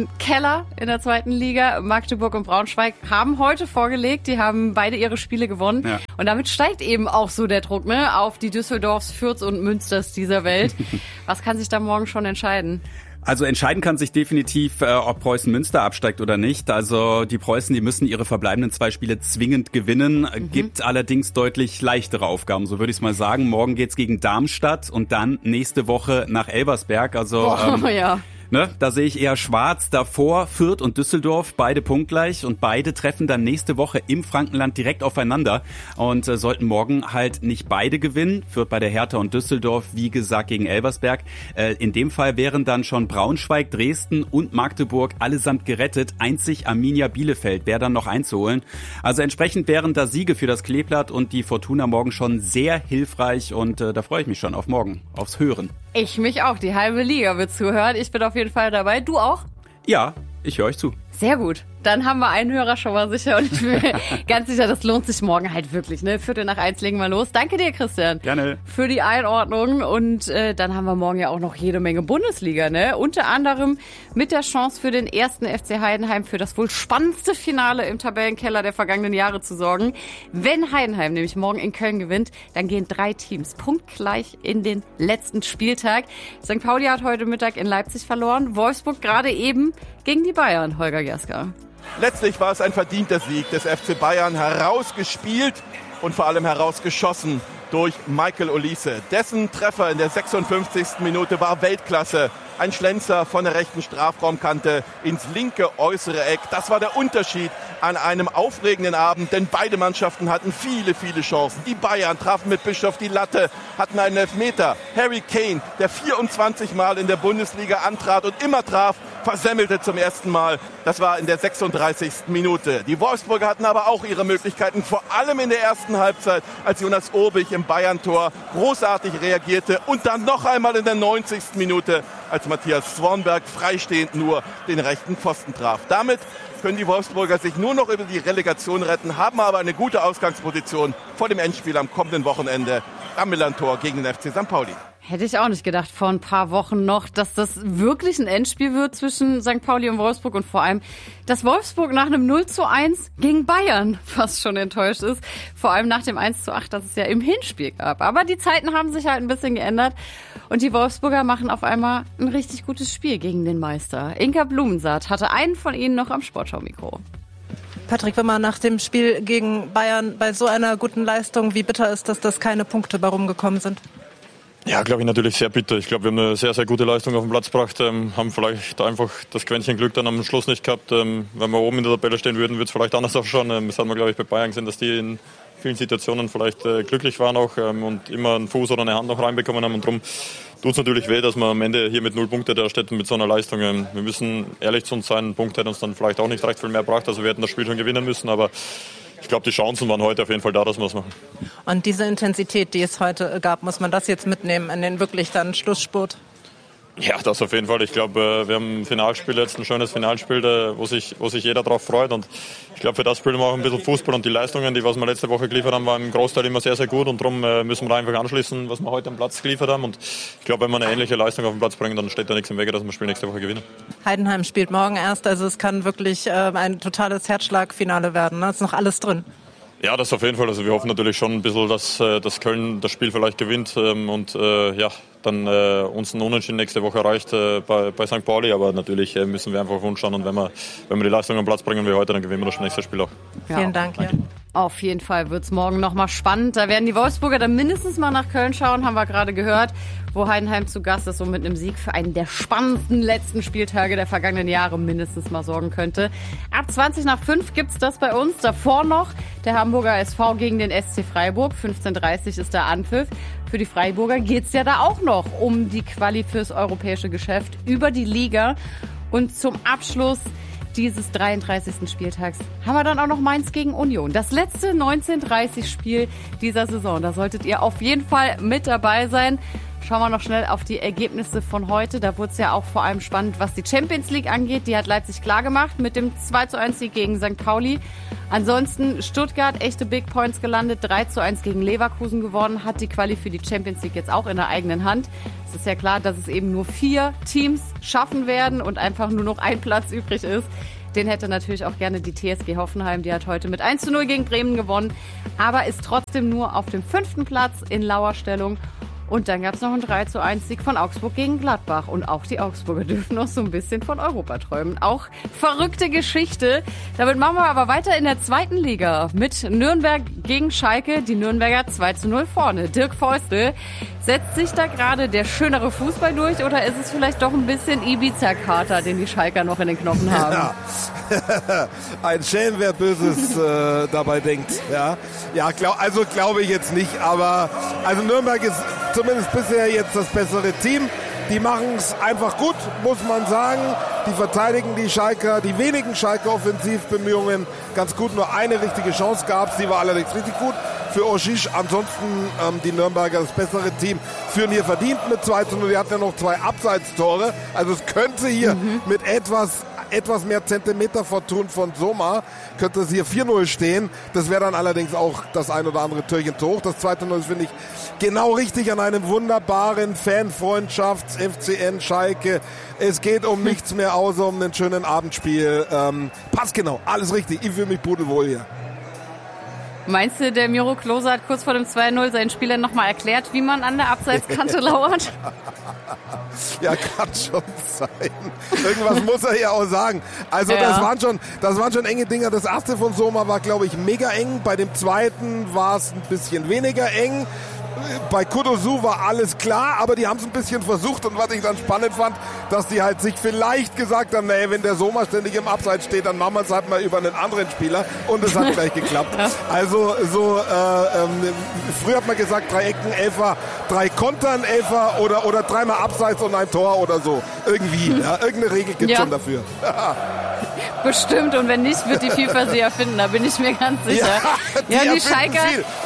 im Keller in der 2. Liga. Magdeburg und Braunschweig haben heute vorgelegt. Die haben beide ihre Spiele gewonnen. Ja. Und damit steigt eben auch so der Druck, ne, auf die Düsseldorfs, Fürths und Münsters dieser Welt. Was kann sich da morgen schon entscheiden? Also entscheiden kann sich definitiv, ob Preußen Münster absteigt oder nicht. Also die Preußen, die müssen ihre verbleibenden 2 Spiele zwingend gewinnen. Gibt allerdings deutlich leichtere Aufgaben, so würde ich es mal sagen. Morgen geht's gegen Darmstadt und dann nächste Woche nach Elversberg. Also ja. Ne, da sehe ich eher schwarz. Davor Fürth und Düsseldorf, beide punktgleich und beide treffen dann nächste Woche im Frankenland direkt aufeinander und sollten morgen halt nicht beide gewinnen. Fürth bei der Hertha und Düsseldorf, wie gesagt, gegen Elversberg. In dem Fall wären dann schon Braunschweig, Dresden und Magdeburg allesamt gerettet. Einzig Arminia Bielefeld wäre dann noch einzuholen. Also entsprechend wären da Siege für das Kleeblatt und die Fortuna morgen schon sehr hilfreich und da freue ich mich schon auf morgen, aufs Hören. Ich mich auch. Die halbe Liga wird zuhören. Ich bin auf jeden Fall dabei. Du auch? Ja, ich höre euch zu. Sehr gut. Dann haben wir einen Hörer schon mal sicher und ich bin mir ganz sicher, das lohnt sich morgen halt wirklich. Ne? 1:45 legen wir los. Danke dir, Christian. Gerne. Für die Einordnung und dann haben wir morgen ja auch noch jede Menge Bundesliga. Ne? Unter anderem mit der Chance für den 1. FC Heidenheim für das wohl spannendste Finale im Tabellenkeller der vergangenen Jahre zu sorgen. Wenn Heidenheim nämlich morgen in Köln gewinnt, dann gehen 3 Teams punktgleich in den letzten Spieltag. St. Pauli hat heute Mittag in Leipzig verloren. Wolfsburg gerade eben gegen die Bayern, Holger Gerska. Letztlich war es ein verdienter Sieg des FC Bayern, herausgespielt und vor allem herausgeschossen durch Michael Olise. Dessen Treffer in der 56. Minute war Weltklasse. Ein Schlenzer von der rechten Strafraumkante ins linke äußere Eck. Das war der Unterschied an einem aufregenden Abend, denn beide Mannschaften hatten viele, viele Chancen. Die Bayern trafen mit Bischof die Latte, hatten einen Elfmeter. Harry Kane, der 24 Mal in der Bundesliga antrat und immer traf, versemmelte zum ersten Mal. Das war in der 36. Minute. Die Wolfsburger hatten aber auch ihre Möglichkeiten, vor allem in der ersten Halbzeit, als Jonas Urbich im Bayern-Tor großartig reagierte und dann noch einmal in der 90. Minute, als Matthias Swanberg freistehend nur den rechten Pfosten traf. Damit können die Wolfsburger sich nur noch über die Relegation retten, haben aber eine gute Ausgangsposition vor dem Endspiel am kommenden Wochenende am Millern-Tor gegen den FC St. Pauli. Hätte ich auch nicht gedacht vor ein paar Wochen noch, dass das wirklich ein Endspiel wird zwischen St. Pauli und Wolfsburg und vor allem, dass Wolfsburg nach einem 0:1 gegen Bayern fast schon enttäuscht ist. Vor allem nach dem 1:8, das es ja im Hinspiel gab. Aber die Zeiten haben sich halt ein bisschen geändert und die Wolfsburger machen auf einmal ein richtig gutes Spiel gegen den Meister. Inka Blumensaat hatte einen von ihnen noch am Sportschau-Mikro. Patrick Wimmer, nach dem Spiel gegen Bayern bei so einer guten Leistung, wie bitter ist das, dass keine Punkte bei rumgekommen sind? Ja, glaube ich natürlich sehr bitter. Ich glaube, wir haben eine sehr, sehr gute Leistung auf den Platz gebracht, haben vielleicht einfach das Quäntchen Glück dann am Schluss nicht gehabt. Wenn wir oben in der Tabelle stehen würden, würde es vielleicht anders ausschauen. Das hat man, glaube ich, bei Bayern gesehen, dass die in vielen Situationen vielleicht glücklich waren auch und immer einen Fuß oder eine Hand noch reinbekommen haben. Und darum tut es natürlich weh, dass man am Ende hier mit 0 Punkte da steht mit so einer Leistung. Wir müssen ehrlich zu uns sein, ein Punkt hätte uns dann vielleicht auch nicht recht viel mehr gebracht. Also wir hätten das Spiel schon gewinnen müssen, aber ich glaube, die Chancen waren heute auf jeden Fall da, dass wir es machen. Und diese Intensität, die es heute gab, muss man das jetzt mitnehmen in den wirklich dann Schlussspurt? Ja, das auf jeden Fall. Ich glaube, wir haben ein Finalspiel jetzt, ein schönes Finalspiel, wo sich jeder drauf freut. Und ich glaube, für das spielen wir auch ein bisschen Fußball. Und die Leistungen, die was wir letzte Woche geliefert haben, waren im Großteil immer sehr, sehr gut. Und darum müssen wir da einfach anschließen, was wir heute am Platz geliefert haben. Und ich glaube, wenn wir eine ähnliche Leistung auf den Platz bringen, dann steht da nichts im Wege, dass wir das Spiel nächste Woche gewinnen. Heidenheim spielt morgen erst. Also es kann wirklich ein totales Herzschlagfinale werden. Ne? Es ist noch alles drin. Ja, das auf jeden Fall. Also wir hoffen natürlich schon ein bisschen, dass Köln das Spiel vielleicht gewinnt und dann uns ein Unentschieden nächste Woche erreicht bei St. Pauli. Aber natürlich müssen wir einfach auf uns schauen und wenn wir die Leistung am Platz bringen wie heute, dann gewinnen wir das nächste Spiel auch. Ja. Vielen Dank. Ja. Auf jeden Fall wird's morgen nochmal spannend. Da werden die Wolfsburger dann mindestens mal nach Köln schauen, haben wir gerade gehört, wo Heidenheim zu Gast ist und mit einem Sieg für einen der spannendsten letzten Spieltage der vergangenen Jahre mindestens mal sorgen könnte. Ab 5:20 gibt's das bei uns. Davor noch der Hamburger SV gegen den SC Freiburg. 15:30 ist der Anpfiff. Für die Freiburger geht's ja da auch noch um die Quali fürs europäische Geschäft über die Liga. Und zum Abschluss dieses 33. Spieltags haben wir dann auch noch Mainz gegen Union. Das letzte 19:30 Spiel dieser Saison. Da solltet ihr auf jeden Fall mit dabei sein. schauen wir noch schnell auf die Ergebnisse von heute. Da wurde es ja auch vor allem spannend, was die Champions League angeht. Die hat Leipzig klar gemacht mit dem 2:1-Sieg gegen St. Pauli. Ansonsten Stuttgart, echte Big Points gelandet, 3:1 gegen Leverkusen gewonnen, hat die Quali für die Champions League jetzt auch in der eigenen Hand. Es ist ja klar, dass es eben nur 4 Teams schaffen werden und einfach nur noch ein Platz übrig ist. Den hätte natürlich auch gerne die TSG Hoffenheim. Die hat heute mit 1:0 gegen Bremen gewonnen, aber ist trotzdem nur auf dem 5. Platz in Lauerstellung. Und dann gab es noch einen 3:1-Sieg von Augsburg gegen Gladbach. Und auch die Augsburger dürfen noch so ein bisschen von Europa träumen. Auch verrückte Geschichte. Damit machen wir aber weiter in der 2. Liga mit Nürnberg gegen Schalke. Die Nürnberger 2:0 vorne. Dirk Feustel, setzt sich da gerade der schönere Fußball durch oder ist es vielleicht doch ein bisschen Ibiza-Kater, den die Schalker noch in den Knochen haben? Ja. Ein Schelm, wer Böses dabei denkt. Ja, glaube ich jetzt nicht. Aber also Nürnberg ist zumindest bisher jetzt das bessere Team. Die machen es einfach gut, muss man sagen. Die verteidigen die Schalker, die wenigen Schalker Offensivbemühungen ganz gut. Nur eine richtige Chance gab es, die war allerdings richtig gut für Oshish. Ansonsten die Nürnberger das bessere Team führen hier verdient mit 2:0. Die hatten ja noch 2 Abseitstore. Also es könnte hier mit etwas mehr Zentimeter Fortun von Soma, könnte es hier 4:0 stehen. Das wäre dann allerdings auch das ein oder andere Türchen zu hoch. Das 2:0 finde ich genau richtig an einem wunderbaren Fanfreundschafts-FCN Schalke. Es geht um nichts mehr außer um einen schönen Abendspiel. Passt genau, alles richtig. Ich fühle mich pudelwohl hier. Meinst du, der Miro Klose hat kurz vor dem 2:0 seinen Spielern nochmal erklärt, wie man an der Abseitskante lauert? Ja, kann schon sein. Irgendwas muss er ja auch sagen. Also ja. Das waren schon enge Dinger. Das erste von Soma war, glaube ich, mega eng. Bei dem zweiten war es ein bisschen weniger eng. Bei Kudosu war alles klar, aber die haben es ein bisschen versucht und was ich dann spannend fand, dass die halt sich vielleicht gesagt haben, nee, wenn der Soma ständig im Abseits steht, dann machen wir es halt mal über einen anderen Spieler und es hat gleich geklappt. Also so früher hat man gesagt, 3 Ecken, Elfer, 3 Kontern, Elfer oder 3-mal Abseits und ein Tor oder so. Irgendwie, ja, irgendeine Regel gibt es schon dafür. Bestimmt, und wenn nicht, wird die FIFA sie erfinden, da bin ich mir ganz sicher. Ja, die Schalker.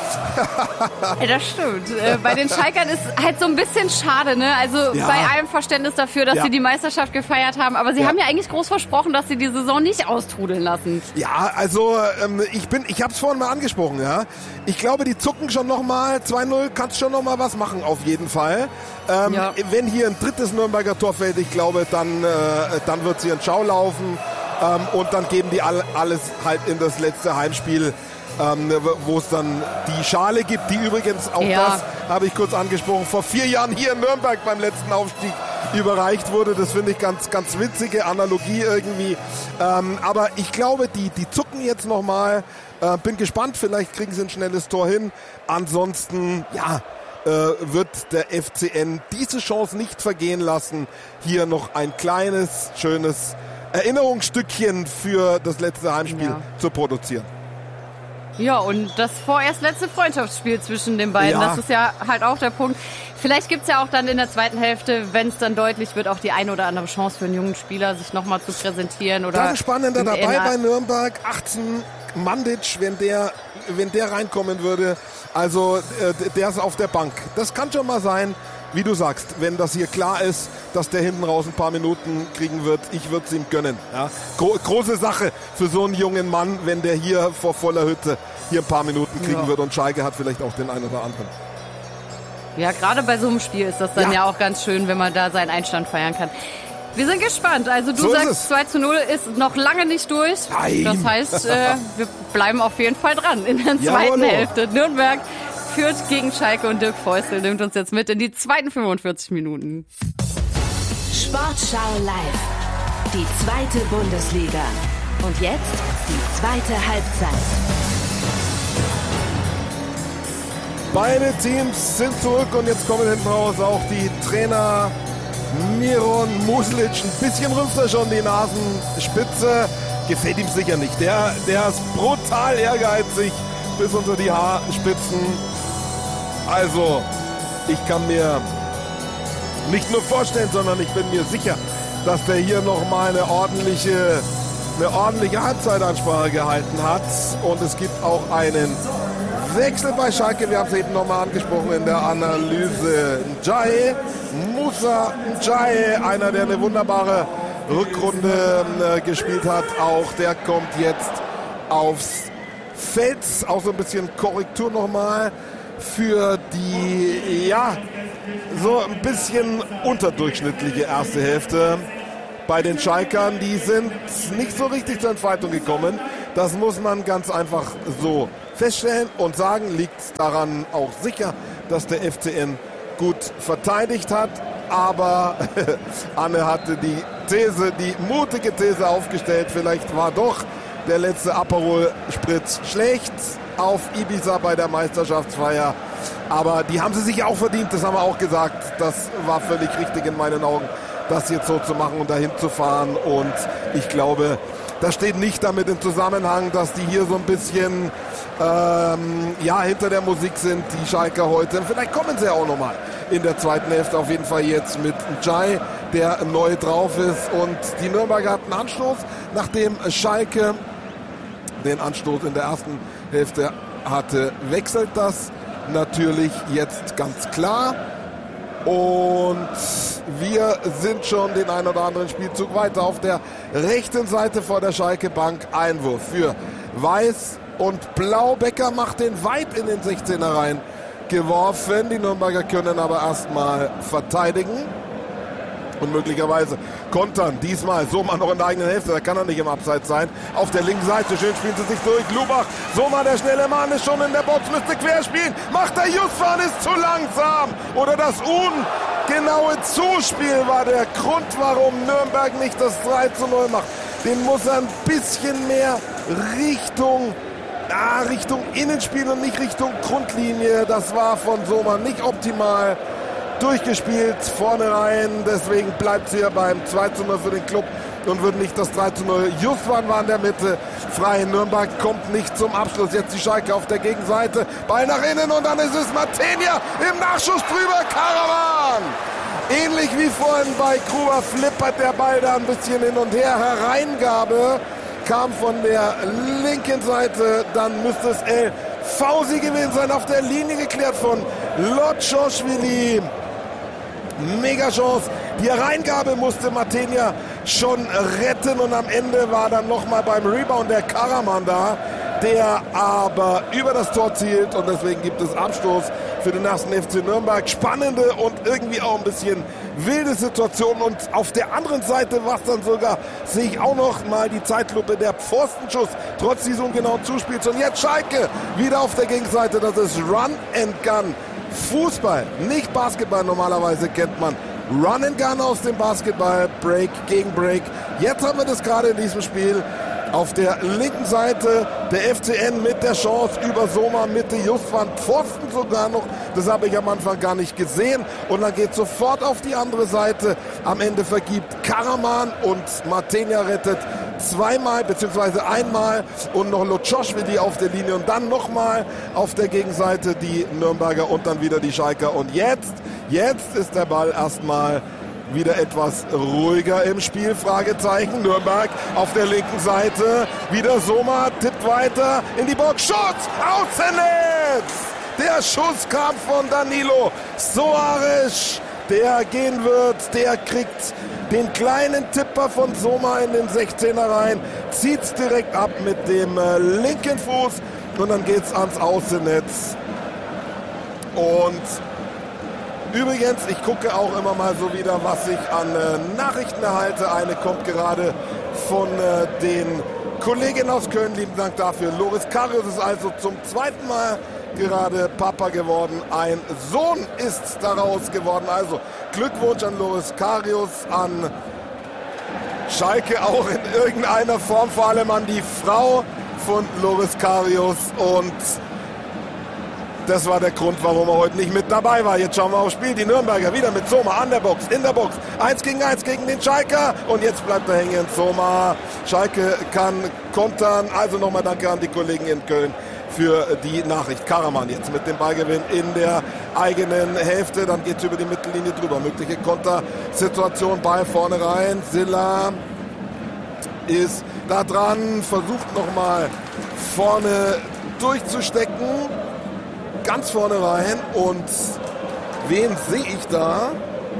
Ja, das stimmt. Bei den Schalkern ist halt so ein bisschen schade, ne? Also bei allem Verständnis dafür, dass sie die Meisterschaft gefeiert haben, aber sie haben ja eigentlich groß versprochen, dass sie die Saison nicht austrudeln lassen. Ja, also ich habe es vorhin mal angesprochen, ja. Ich glaube, die zucken schon nochmal, 2:0 kannst schon nochmal was machen, auf jeden Fall. Wenn hier ein drittes Nürnberger Tor fällt, ich glaube, dann wird sie in Schau laufen. Und dann geben die alles halt in das letzte Heimspiel, wo es dann die Schale gibt, die übrigens, auch das habe ich kurz angesprochen, vor 4 Jahren hier in Nürnberg beim letzten Aufstieg überreicht wurde. Das finde ich ganz, ganz witzige Analogie irgendwie. Aber ich glaube, die zucken jetzt nochmal. Bin gespannt, vielleicht kriegen sie ein schnelles Tor hin. Ansonsten, wird der FCN diese Chance nicht vergehen lassen, hier noch ein kleines, schönes Erinnerungsstückchen für das letzte Heimspiel zu produzieren. Ja, und das vorerst letzte Freundschaftsspiel zwischen den beiden, das ist ja halt auch der Punkt. Vielleicht gibt's ja auch dann in der zweiten Hälfte, wenn es dann deutlich wird, auch die eine oder andere Chance für einen jungen Spieler, sich nochmal zu präsentieren. Oder das ist spannender dabei bei Nürnberg, 18 Mandic, wenn der reinkommen würde, also der ist auf der Bank. Das kann schon mal sein. Wie du sagst, wenn das hier klar ist, dass der hinten raus ein paar Minuten kriegen wird, ich würde es ihm gönnen. Ja? Große Sache für so einen jungen Mann, wenn der hier vor voller Hütte hier ein paar Minuten kriegen wird und Schalke hat vielleicht auch den einen oder anderen. Ja, gerade bei so einem Spiel ist das dann ja auch ganz schön, wenn man da seinen Einstand feiern kann. Wir sind gespannt. Also du sagst, 2:0 ist noch lange nicht durch. Nein. Das heißt, wir bleiben auf jeden Fall dran in der zweiten Hälfte. Nürnberg führt gegen Schalke und Dirk Feustel nimmt uns jetzt mit in die zweiten 45 Minuten. Sportschau live. Die 2. Bundesliga. Und jetzt die 2. Halbzeit. Beide Teams sind zurück und jetzt kommen hinten raus auch die Trainer Miron Muslic. Ein bisschen rümpft er schon die Nasenspitze. Gefällt ihm sicher nicht. Der ist brutal ehrgeizig bis unter die Haarspitzen. Also, ich kann mir nicht nur vorstellen, sondern ich bin mir sicher, dass der hier nochmal eine ordentliche Halbzeitansprache gehalten hat. Und es gibt auch einen Wechsel bei Schalke, wir haben es eben nochmal angesprochen in der Analyse. Moussa Ndiaye, einer, der eine wunderbare Rückrunde gespielt hat, auch der kommt jetzt aufs Feld. Auch so ein bisschen Korrektur nochmal für die, ja, so ein bisschen unterdurchschnittliche erste Hälfte bei den Schalkern. Die sind nicht so richtig zur Entfaltung gekommen. Das muss man ganz einfach so feststellen und sagen. Liegt daran auch sicher, dass der FCN gut verteidigt hat. Aber Anne hatte die mutige These aufgestellt. Vielleicht war doch der letzte Aperol-Spritz schlecht auf Ibiza bei der Meisterschaftsfeier. Aber die haben sie sich auch verdient, das haben wir auch gesagt. Das war völlig richtig in meinen Augen, das jetzt so zu machen und dahin zu fahren. Und ich glaube, das steht nicht damit im Zusammenhang, dass die hier so ein bisschen hinter der Musik sind, die Schalker heute. Vielleicht kommen sie ja auch nochmal in der zweiten Hälfte. Auf jeden Fall jetzt mit Ndiaye, der neu drauf ist. Und die Nürnberger hatten Anstoß, nachdem Schalke den Anstoß in der ersten Hälfte hatte, wechselt das natürlich jetzt ganz klar. Und wir sind schon den ein oder anderen Spielzug weiter. Auf der rechten Seite vor der Schalke-Bank Einwurf für Weiß und Blau. Becker macht den weit in den 16er rein geworfen. Die Nürnberger können aber erstmal verteidigen und möglicherweise kontern. Diesmal Soma noch in der eigenen Hälfte, da kann er nicht im Abseits sein. Auf der linken Seite, schön spielen sie sich durch. Lubach, Soma, der schnelle Mann, ist schon in der Box, müsste querspielen. Macht er Justwan, ist zu langsam. Oder das ungenaue Zuspiel war der Grund, warum Nürnberg nicht das 3:0 macht. Den muss er ein bisschen mehr Richtung Innenspiel und nicht Richtung Grundlinie. Das war von Soma nicht optimal durchgespielt vorne rein. Deswegen bleibt es hier beim 2:0 für den Club und wird nicht das 3:0. Justwan war in der Mitte frei. Nürnberg kommt nicht zum Abschluss. Jetzt die Schalke auf der Gegenseite. Ball nach innen und dann ist es Matenia im Nachschuss drüber. Karaman! Ähnlich wie vorhin bei Gruber flippert der Ball da ein bisschen hin und her. Hereingabe kam von der linken Seite. Dann müsste es El Fausi gewesen sein. Auf der Linie geklärt von Lotschowili. Mega Chance. Die Hereingabe musste Matenia schon retten und am Ende war dann nochmal beim Rebound der Karaman da, der aber über das Tor zielt und deswegen gibt es Abstoß für den ersten FC Nürnberg. Spannende und irgendwie auch ein bisschen wilde Situation und auf der anderen Seite war es dann sogar, sehe ich auch noch mal die Zeitlupe, der Pfostenschuss, trotz dieses ungenauen Zuspiels. Und jetzt Schalke wieder auf der Gegenseite, das ist Run and Gun. Fußball, nicht Basketball. Normalerweise kennt man Run and Gun aus dem Basketball, Break gegen Break. Jetzt haben wir das gerade in diesem Spiel. Auf der linken Seite der FCN mit der Chance über Soma, Mitte Justwan, Pfosten sogar noch. Das habe ich am Anfang gar nicht gesehen. Und dann geht sofort auf die andere Seite. Am Ende vergibt Karaman und Matenia rettet zweimal bzw. einmal und noch Lotschowili auf der Linie und dann nochmal auf der Gegenseite die Nürnberger und dann wieder die Schalker. Und jetzt ist der Ball erstmal wieder etwas ruhiger im Spiel, Fragezeichen. Nürnberg auf der linken Seite, wieder Soma, tippt weiter in die Box, Schuss, Außennetz! Der Schuss kam von Danilo Soares, der gehen wird, der kriegt den kleinen Tipper von Soma in den 16er rein, zieht's direkt ab mit dem linken Fuß und dann geht's ans Außennetz. Und übrigens, ich gucke auch immer mal so wieder, was ich an Nachrichten erhalte. Eine kommt gerade von den Kolleginnen aus Köln. Lieben Dank dafür. Loris Karius ist also zum zweiten Mal gerade Papa geworden. Ein Sohn ist daraus geworden. Also Glückwunsch an Loris Karius, an Schalke auch in irgendeiner Form, vor allem an die Frau von Loris Karius. Und das war der Grund, warum er heute nicht mit dabei war. Jetzt schauen wir aufs Spiel. Die Nürnberger wieder mit Soma an der Box, in der Box. 1 gegen 1 gegen den Schalker. Und jetzt bleibt er hängen. Soma. Schalke kann kontern. Also nochmal danke an die Kollegen in Köln für die Nachricht. Karaman jetzt mit dem Ballgewinn in der eigenen Hälfte. Dann geht es über die Mittellinie drüber. Mögliche Kontersituation. Ball vorne rein. Silla ist da dran. Versucht nochmal vorne durchzustecken. ganz vorne rein und wen sehe ich da?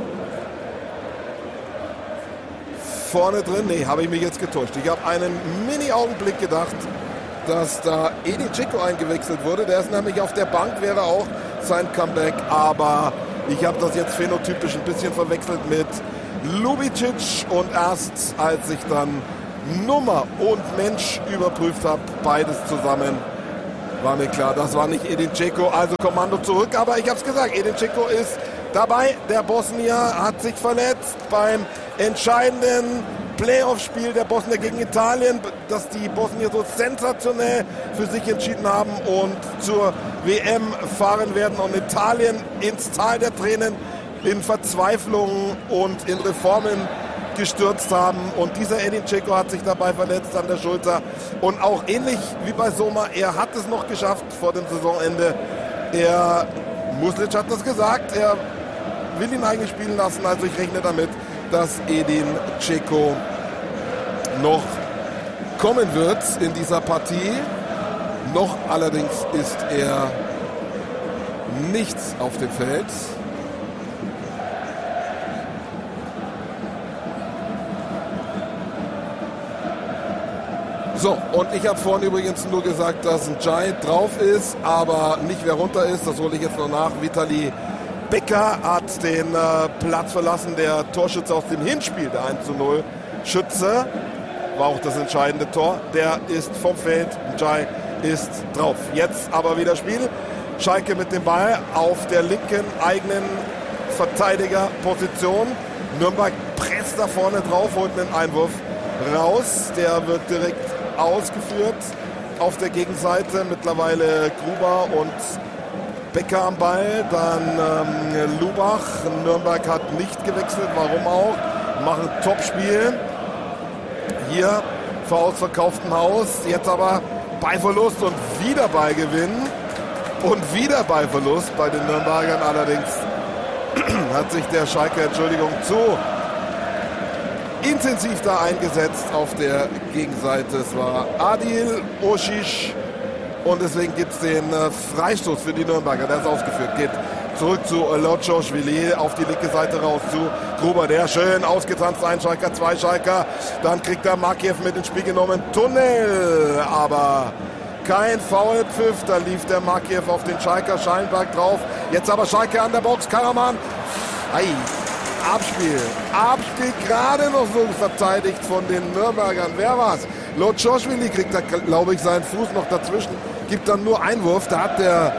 Vorne drin? Nee, habe ich mich jetzt getäuscht. Ich habe einen Mini-Augenblick gedacht, dass da Edin Dzeko eingewechselt wurde. Der ist nämlich auf der Bank, wäre auch sein Comeback. Aber ich habe das jetzt phänotypisch ein bisschen verwechselt mit Lubicic. Und erst als ich dann Nummer und Mensch überprüft habe, beides zusammen, war mir klar, das war nicht Edin Dzeko. Also Kommando zurück. Aber ich habe es gesagt, Edin Dzeko ist dabei. Der Bosnier hat sich verletzt beim entscheidenden Playoff-Spiel der Bosnier gegen Italien, das die Bosnier so sensationell für sich entschieden haben und zur WM fahren werden und Italien ins Tal der Tränen in Verzweiflung und in Reformen gestürzt haben. Und dieser Edin Dzeko hat sich dabei verletzt an der Schulter. Und auch ähnlich wie bei Soma, er hat es noch geschafft vor dem Saisonende. Muslic hat das gesagt, er will ihn eigentlich spielen lassen. Also ich rechne damit, dass Edin Dzeko noch kommen wird in dieser Partie. Noch allerdings ist er nicht auf dem Feld. So, und ich habe vorhin übrigens nur gesagt, dass ein Giant drauf ist, aber nicht wer runter ist. Das hole ich jetzt noch nach. Vitali Becker hat den Platz verlassen, der Torschütze aus dem Hinspiel, der 1:0 Schütze, war auch das entscheidende Tor. Der ist vom Feld, Njai ist drauf. Jetzt aber wieder Spiel. Schalke mit dem Ball auf der linken eigenen Verteidigerposition. Nürnberg presst da vorne drauf, holt einen Einwurf raus. Der wird direkt ausgeführt auf der Gegenseite. Mittlerweile Gruber und Becker am Ball, dann Lubach. Nürnberg hat nicht gewechselt, warum auch? Machen Topspiel. Hier vor ausverkauftem Haus, jetzt aber Ballverlust und wieder Ballgewinn. Und wieder Ballverlust bei den Nürnbergern. Allerdings hat sich der Schalke, zu intensiv da eingesetzt auf der Gegenseite. Es war Adil Oshic. Und deswegen gibt es den Freistoß für die Nürnberger. Der ist ausgeführt. Geht zurück zu Lotschowili auf die linke Seite raus zu Gruber. Der schön ausgetanzt. Ein Schalker, zwei Schalker. Dann kriegt der Makiev mit ins Spiel genommen. Tunnel. Aber kein Foulpfiff. Da lief der Makiev auf den Schalker Schallenberg drauf. Jetzt aber Schalke an der Box. Karaman. Ei. Abspiel. Abspiel gerade noch so verteidigt von den Nürnbergern. Wer war's? Lotschowili kriegt da, glaube ich, seinen Fuß noch dazwischen. Gibt dann nur Einwurf. Da hat der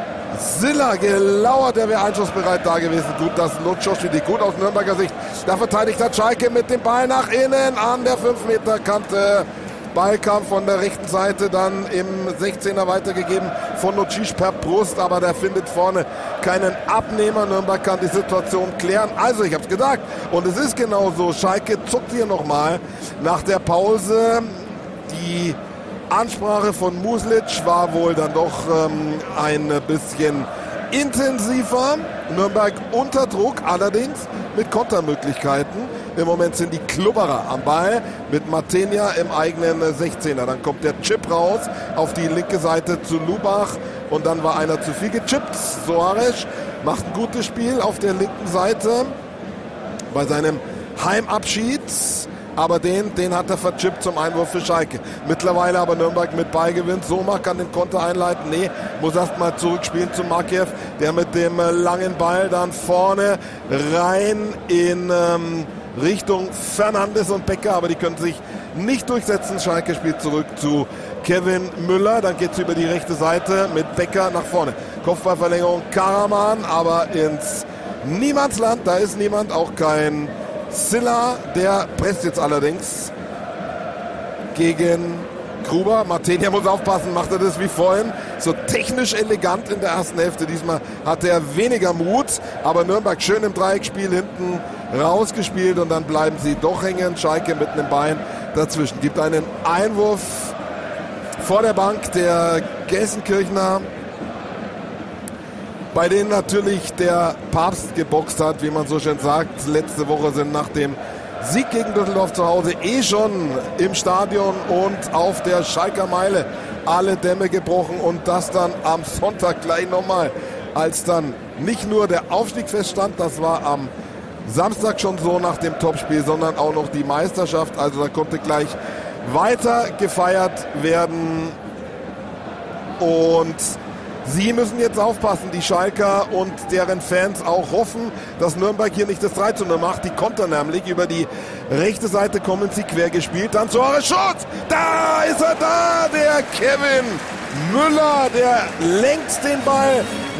Silla gelauert. Der wäre einschussbereit da gewesen. Tut das Lotschowili gut aus Nürnberger Sicht. Da verteidigt hat Schalke mit dem Ball nach innen an der 5-Meter-Kante. Ball kam von der rechten Seite, dann im 16er weitergegeben von Nocic per Brust, aber der findet vorne keinen Abnehmer. Nürnberg kann die Situation klären. Also, ich habe es gesagt, und es ist genau so. Schalke zuckt hier nochmal nach der Pause. Die Ansprache von Muslic war wohl dann doch ein bisschen intensiver. Nürnberg unter Druck, allerdings mit Kontermöglichkeiten. Im Moment sind die Klubberer am Ball mit Matenia im eigenen 16er. Dann kommt der Chip raus auf die linke Seite zu Lubach und dann war einer zu viel gechippt. Soares macht ein gutes Spiel auf der linken Seite bei seinem Heimabschied. Aber den hat er verchippt zum Einwurf für Schalke. Mittlerweile aber Nürnberg mit Ballgewinn. Soma kann den Konter einleiten. Nee, muss erstmal zurückspielen zu Makiev, der mit dem langen Ball dann vorne rein in Richtung Fernandes und Becker. Aber die können sich nicht durchsetzen. Schalke spielt zurück zu Kevin Müller. Dann geht es über die rechte Seite mit Becker nach vorne. Kopfballverlängerung Karaman, aber ins Niemandsland. Da ist niemand, auch kein Silla, der presst jetzt allerdings gegen Gruber. Matenia muss aufpassen, macht er das wie vorhin. So technisch elegant in der ersten Hälfte. Diesmal hatte er weniger Mut, aber Nürnberg schön im Dreieckspiel hinten rausgespielt und dann bleiben sie doch hängen. Schalke mit einem Bein dazwischen. Gibt einen Einwurf vor der Bank der Gelsenkirchner, bei denen natürlich der Papst geboxt hat, wie man so schön sagt. Letzte Woche sind nach dem Sieg gegen Düsseldorf zu Hause schon im Stadion und auf der Schalker Meile alle Dämme gebrochen und das dann am Sonntag gleich nochmal, als dann nicht nur der Aufstieg feststand, das war am Samstag schon so nach dem Topspiel, sondern auch noch die Meisterschaft. Also da konnte gleich weiter gefeiert werden. Und sie müssen jetzt aufpassen, die Schalker und deren Fans auch hoffen, dass Nürnberg hier nicht das 3:0 macht. Die kontern nämlich über die rechte Seite, kommen sie quer gespielt. Dann Suarez Schutz! Da ist er da, der Kevin Müller, der lenkt den Ball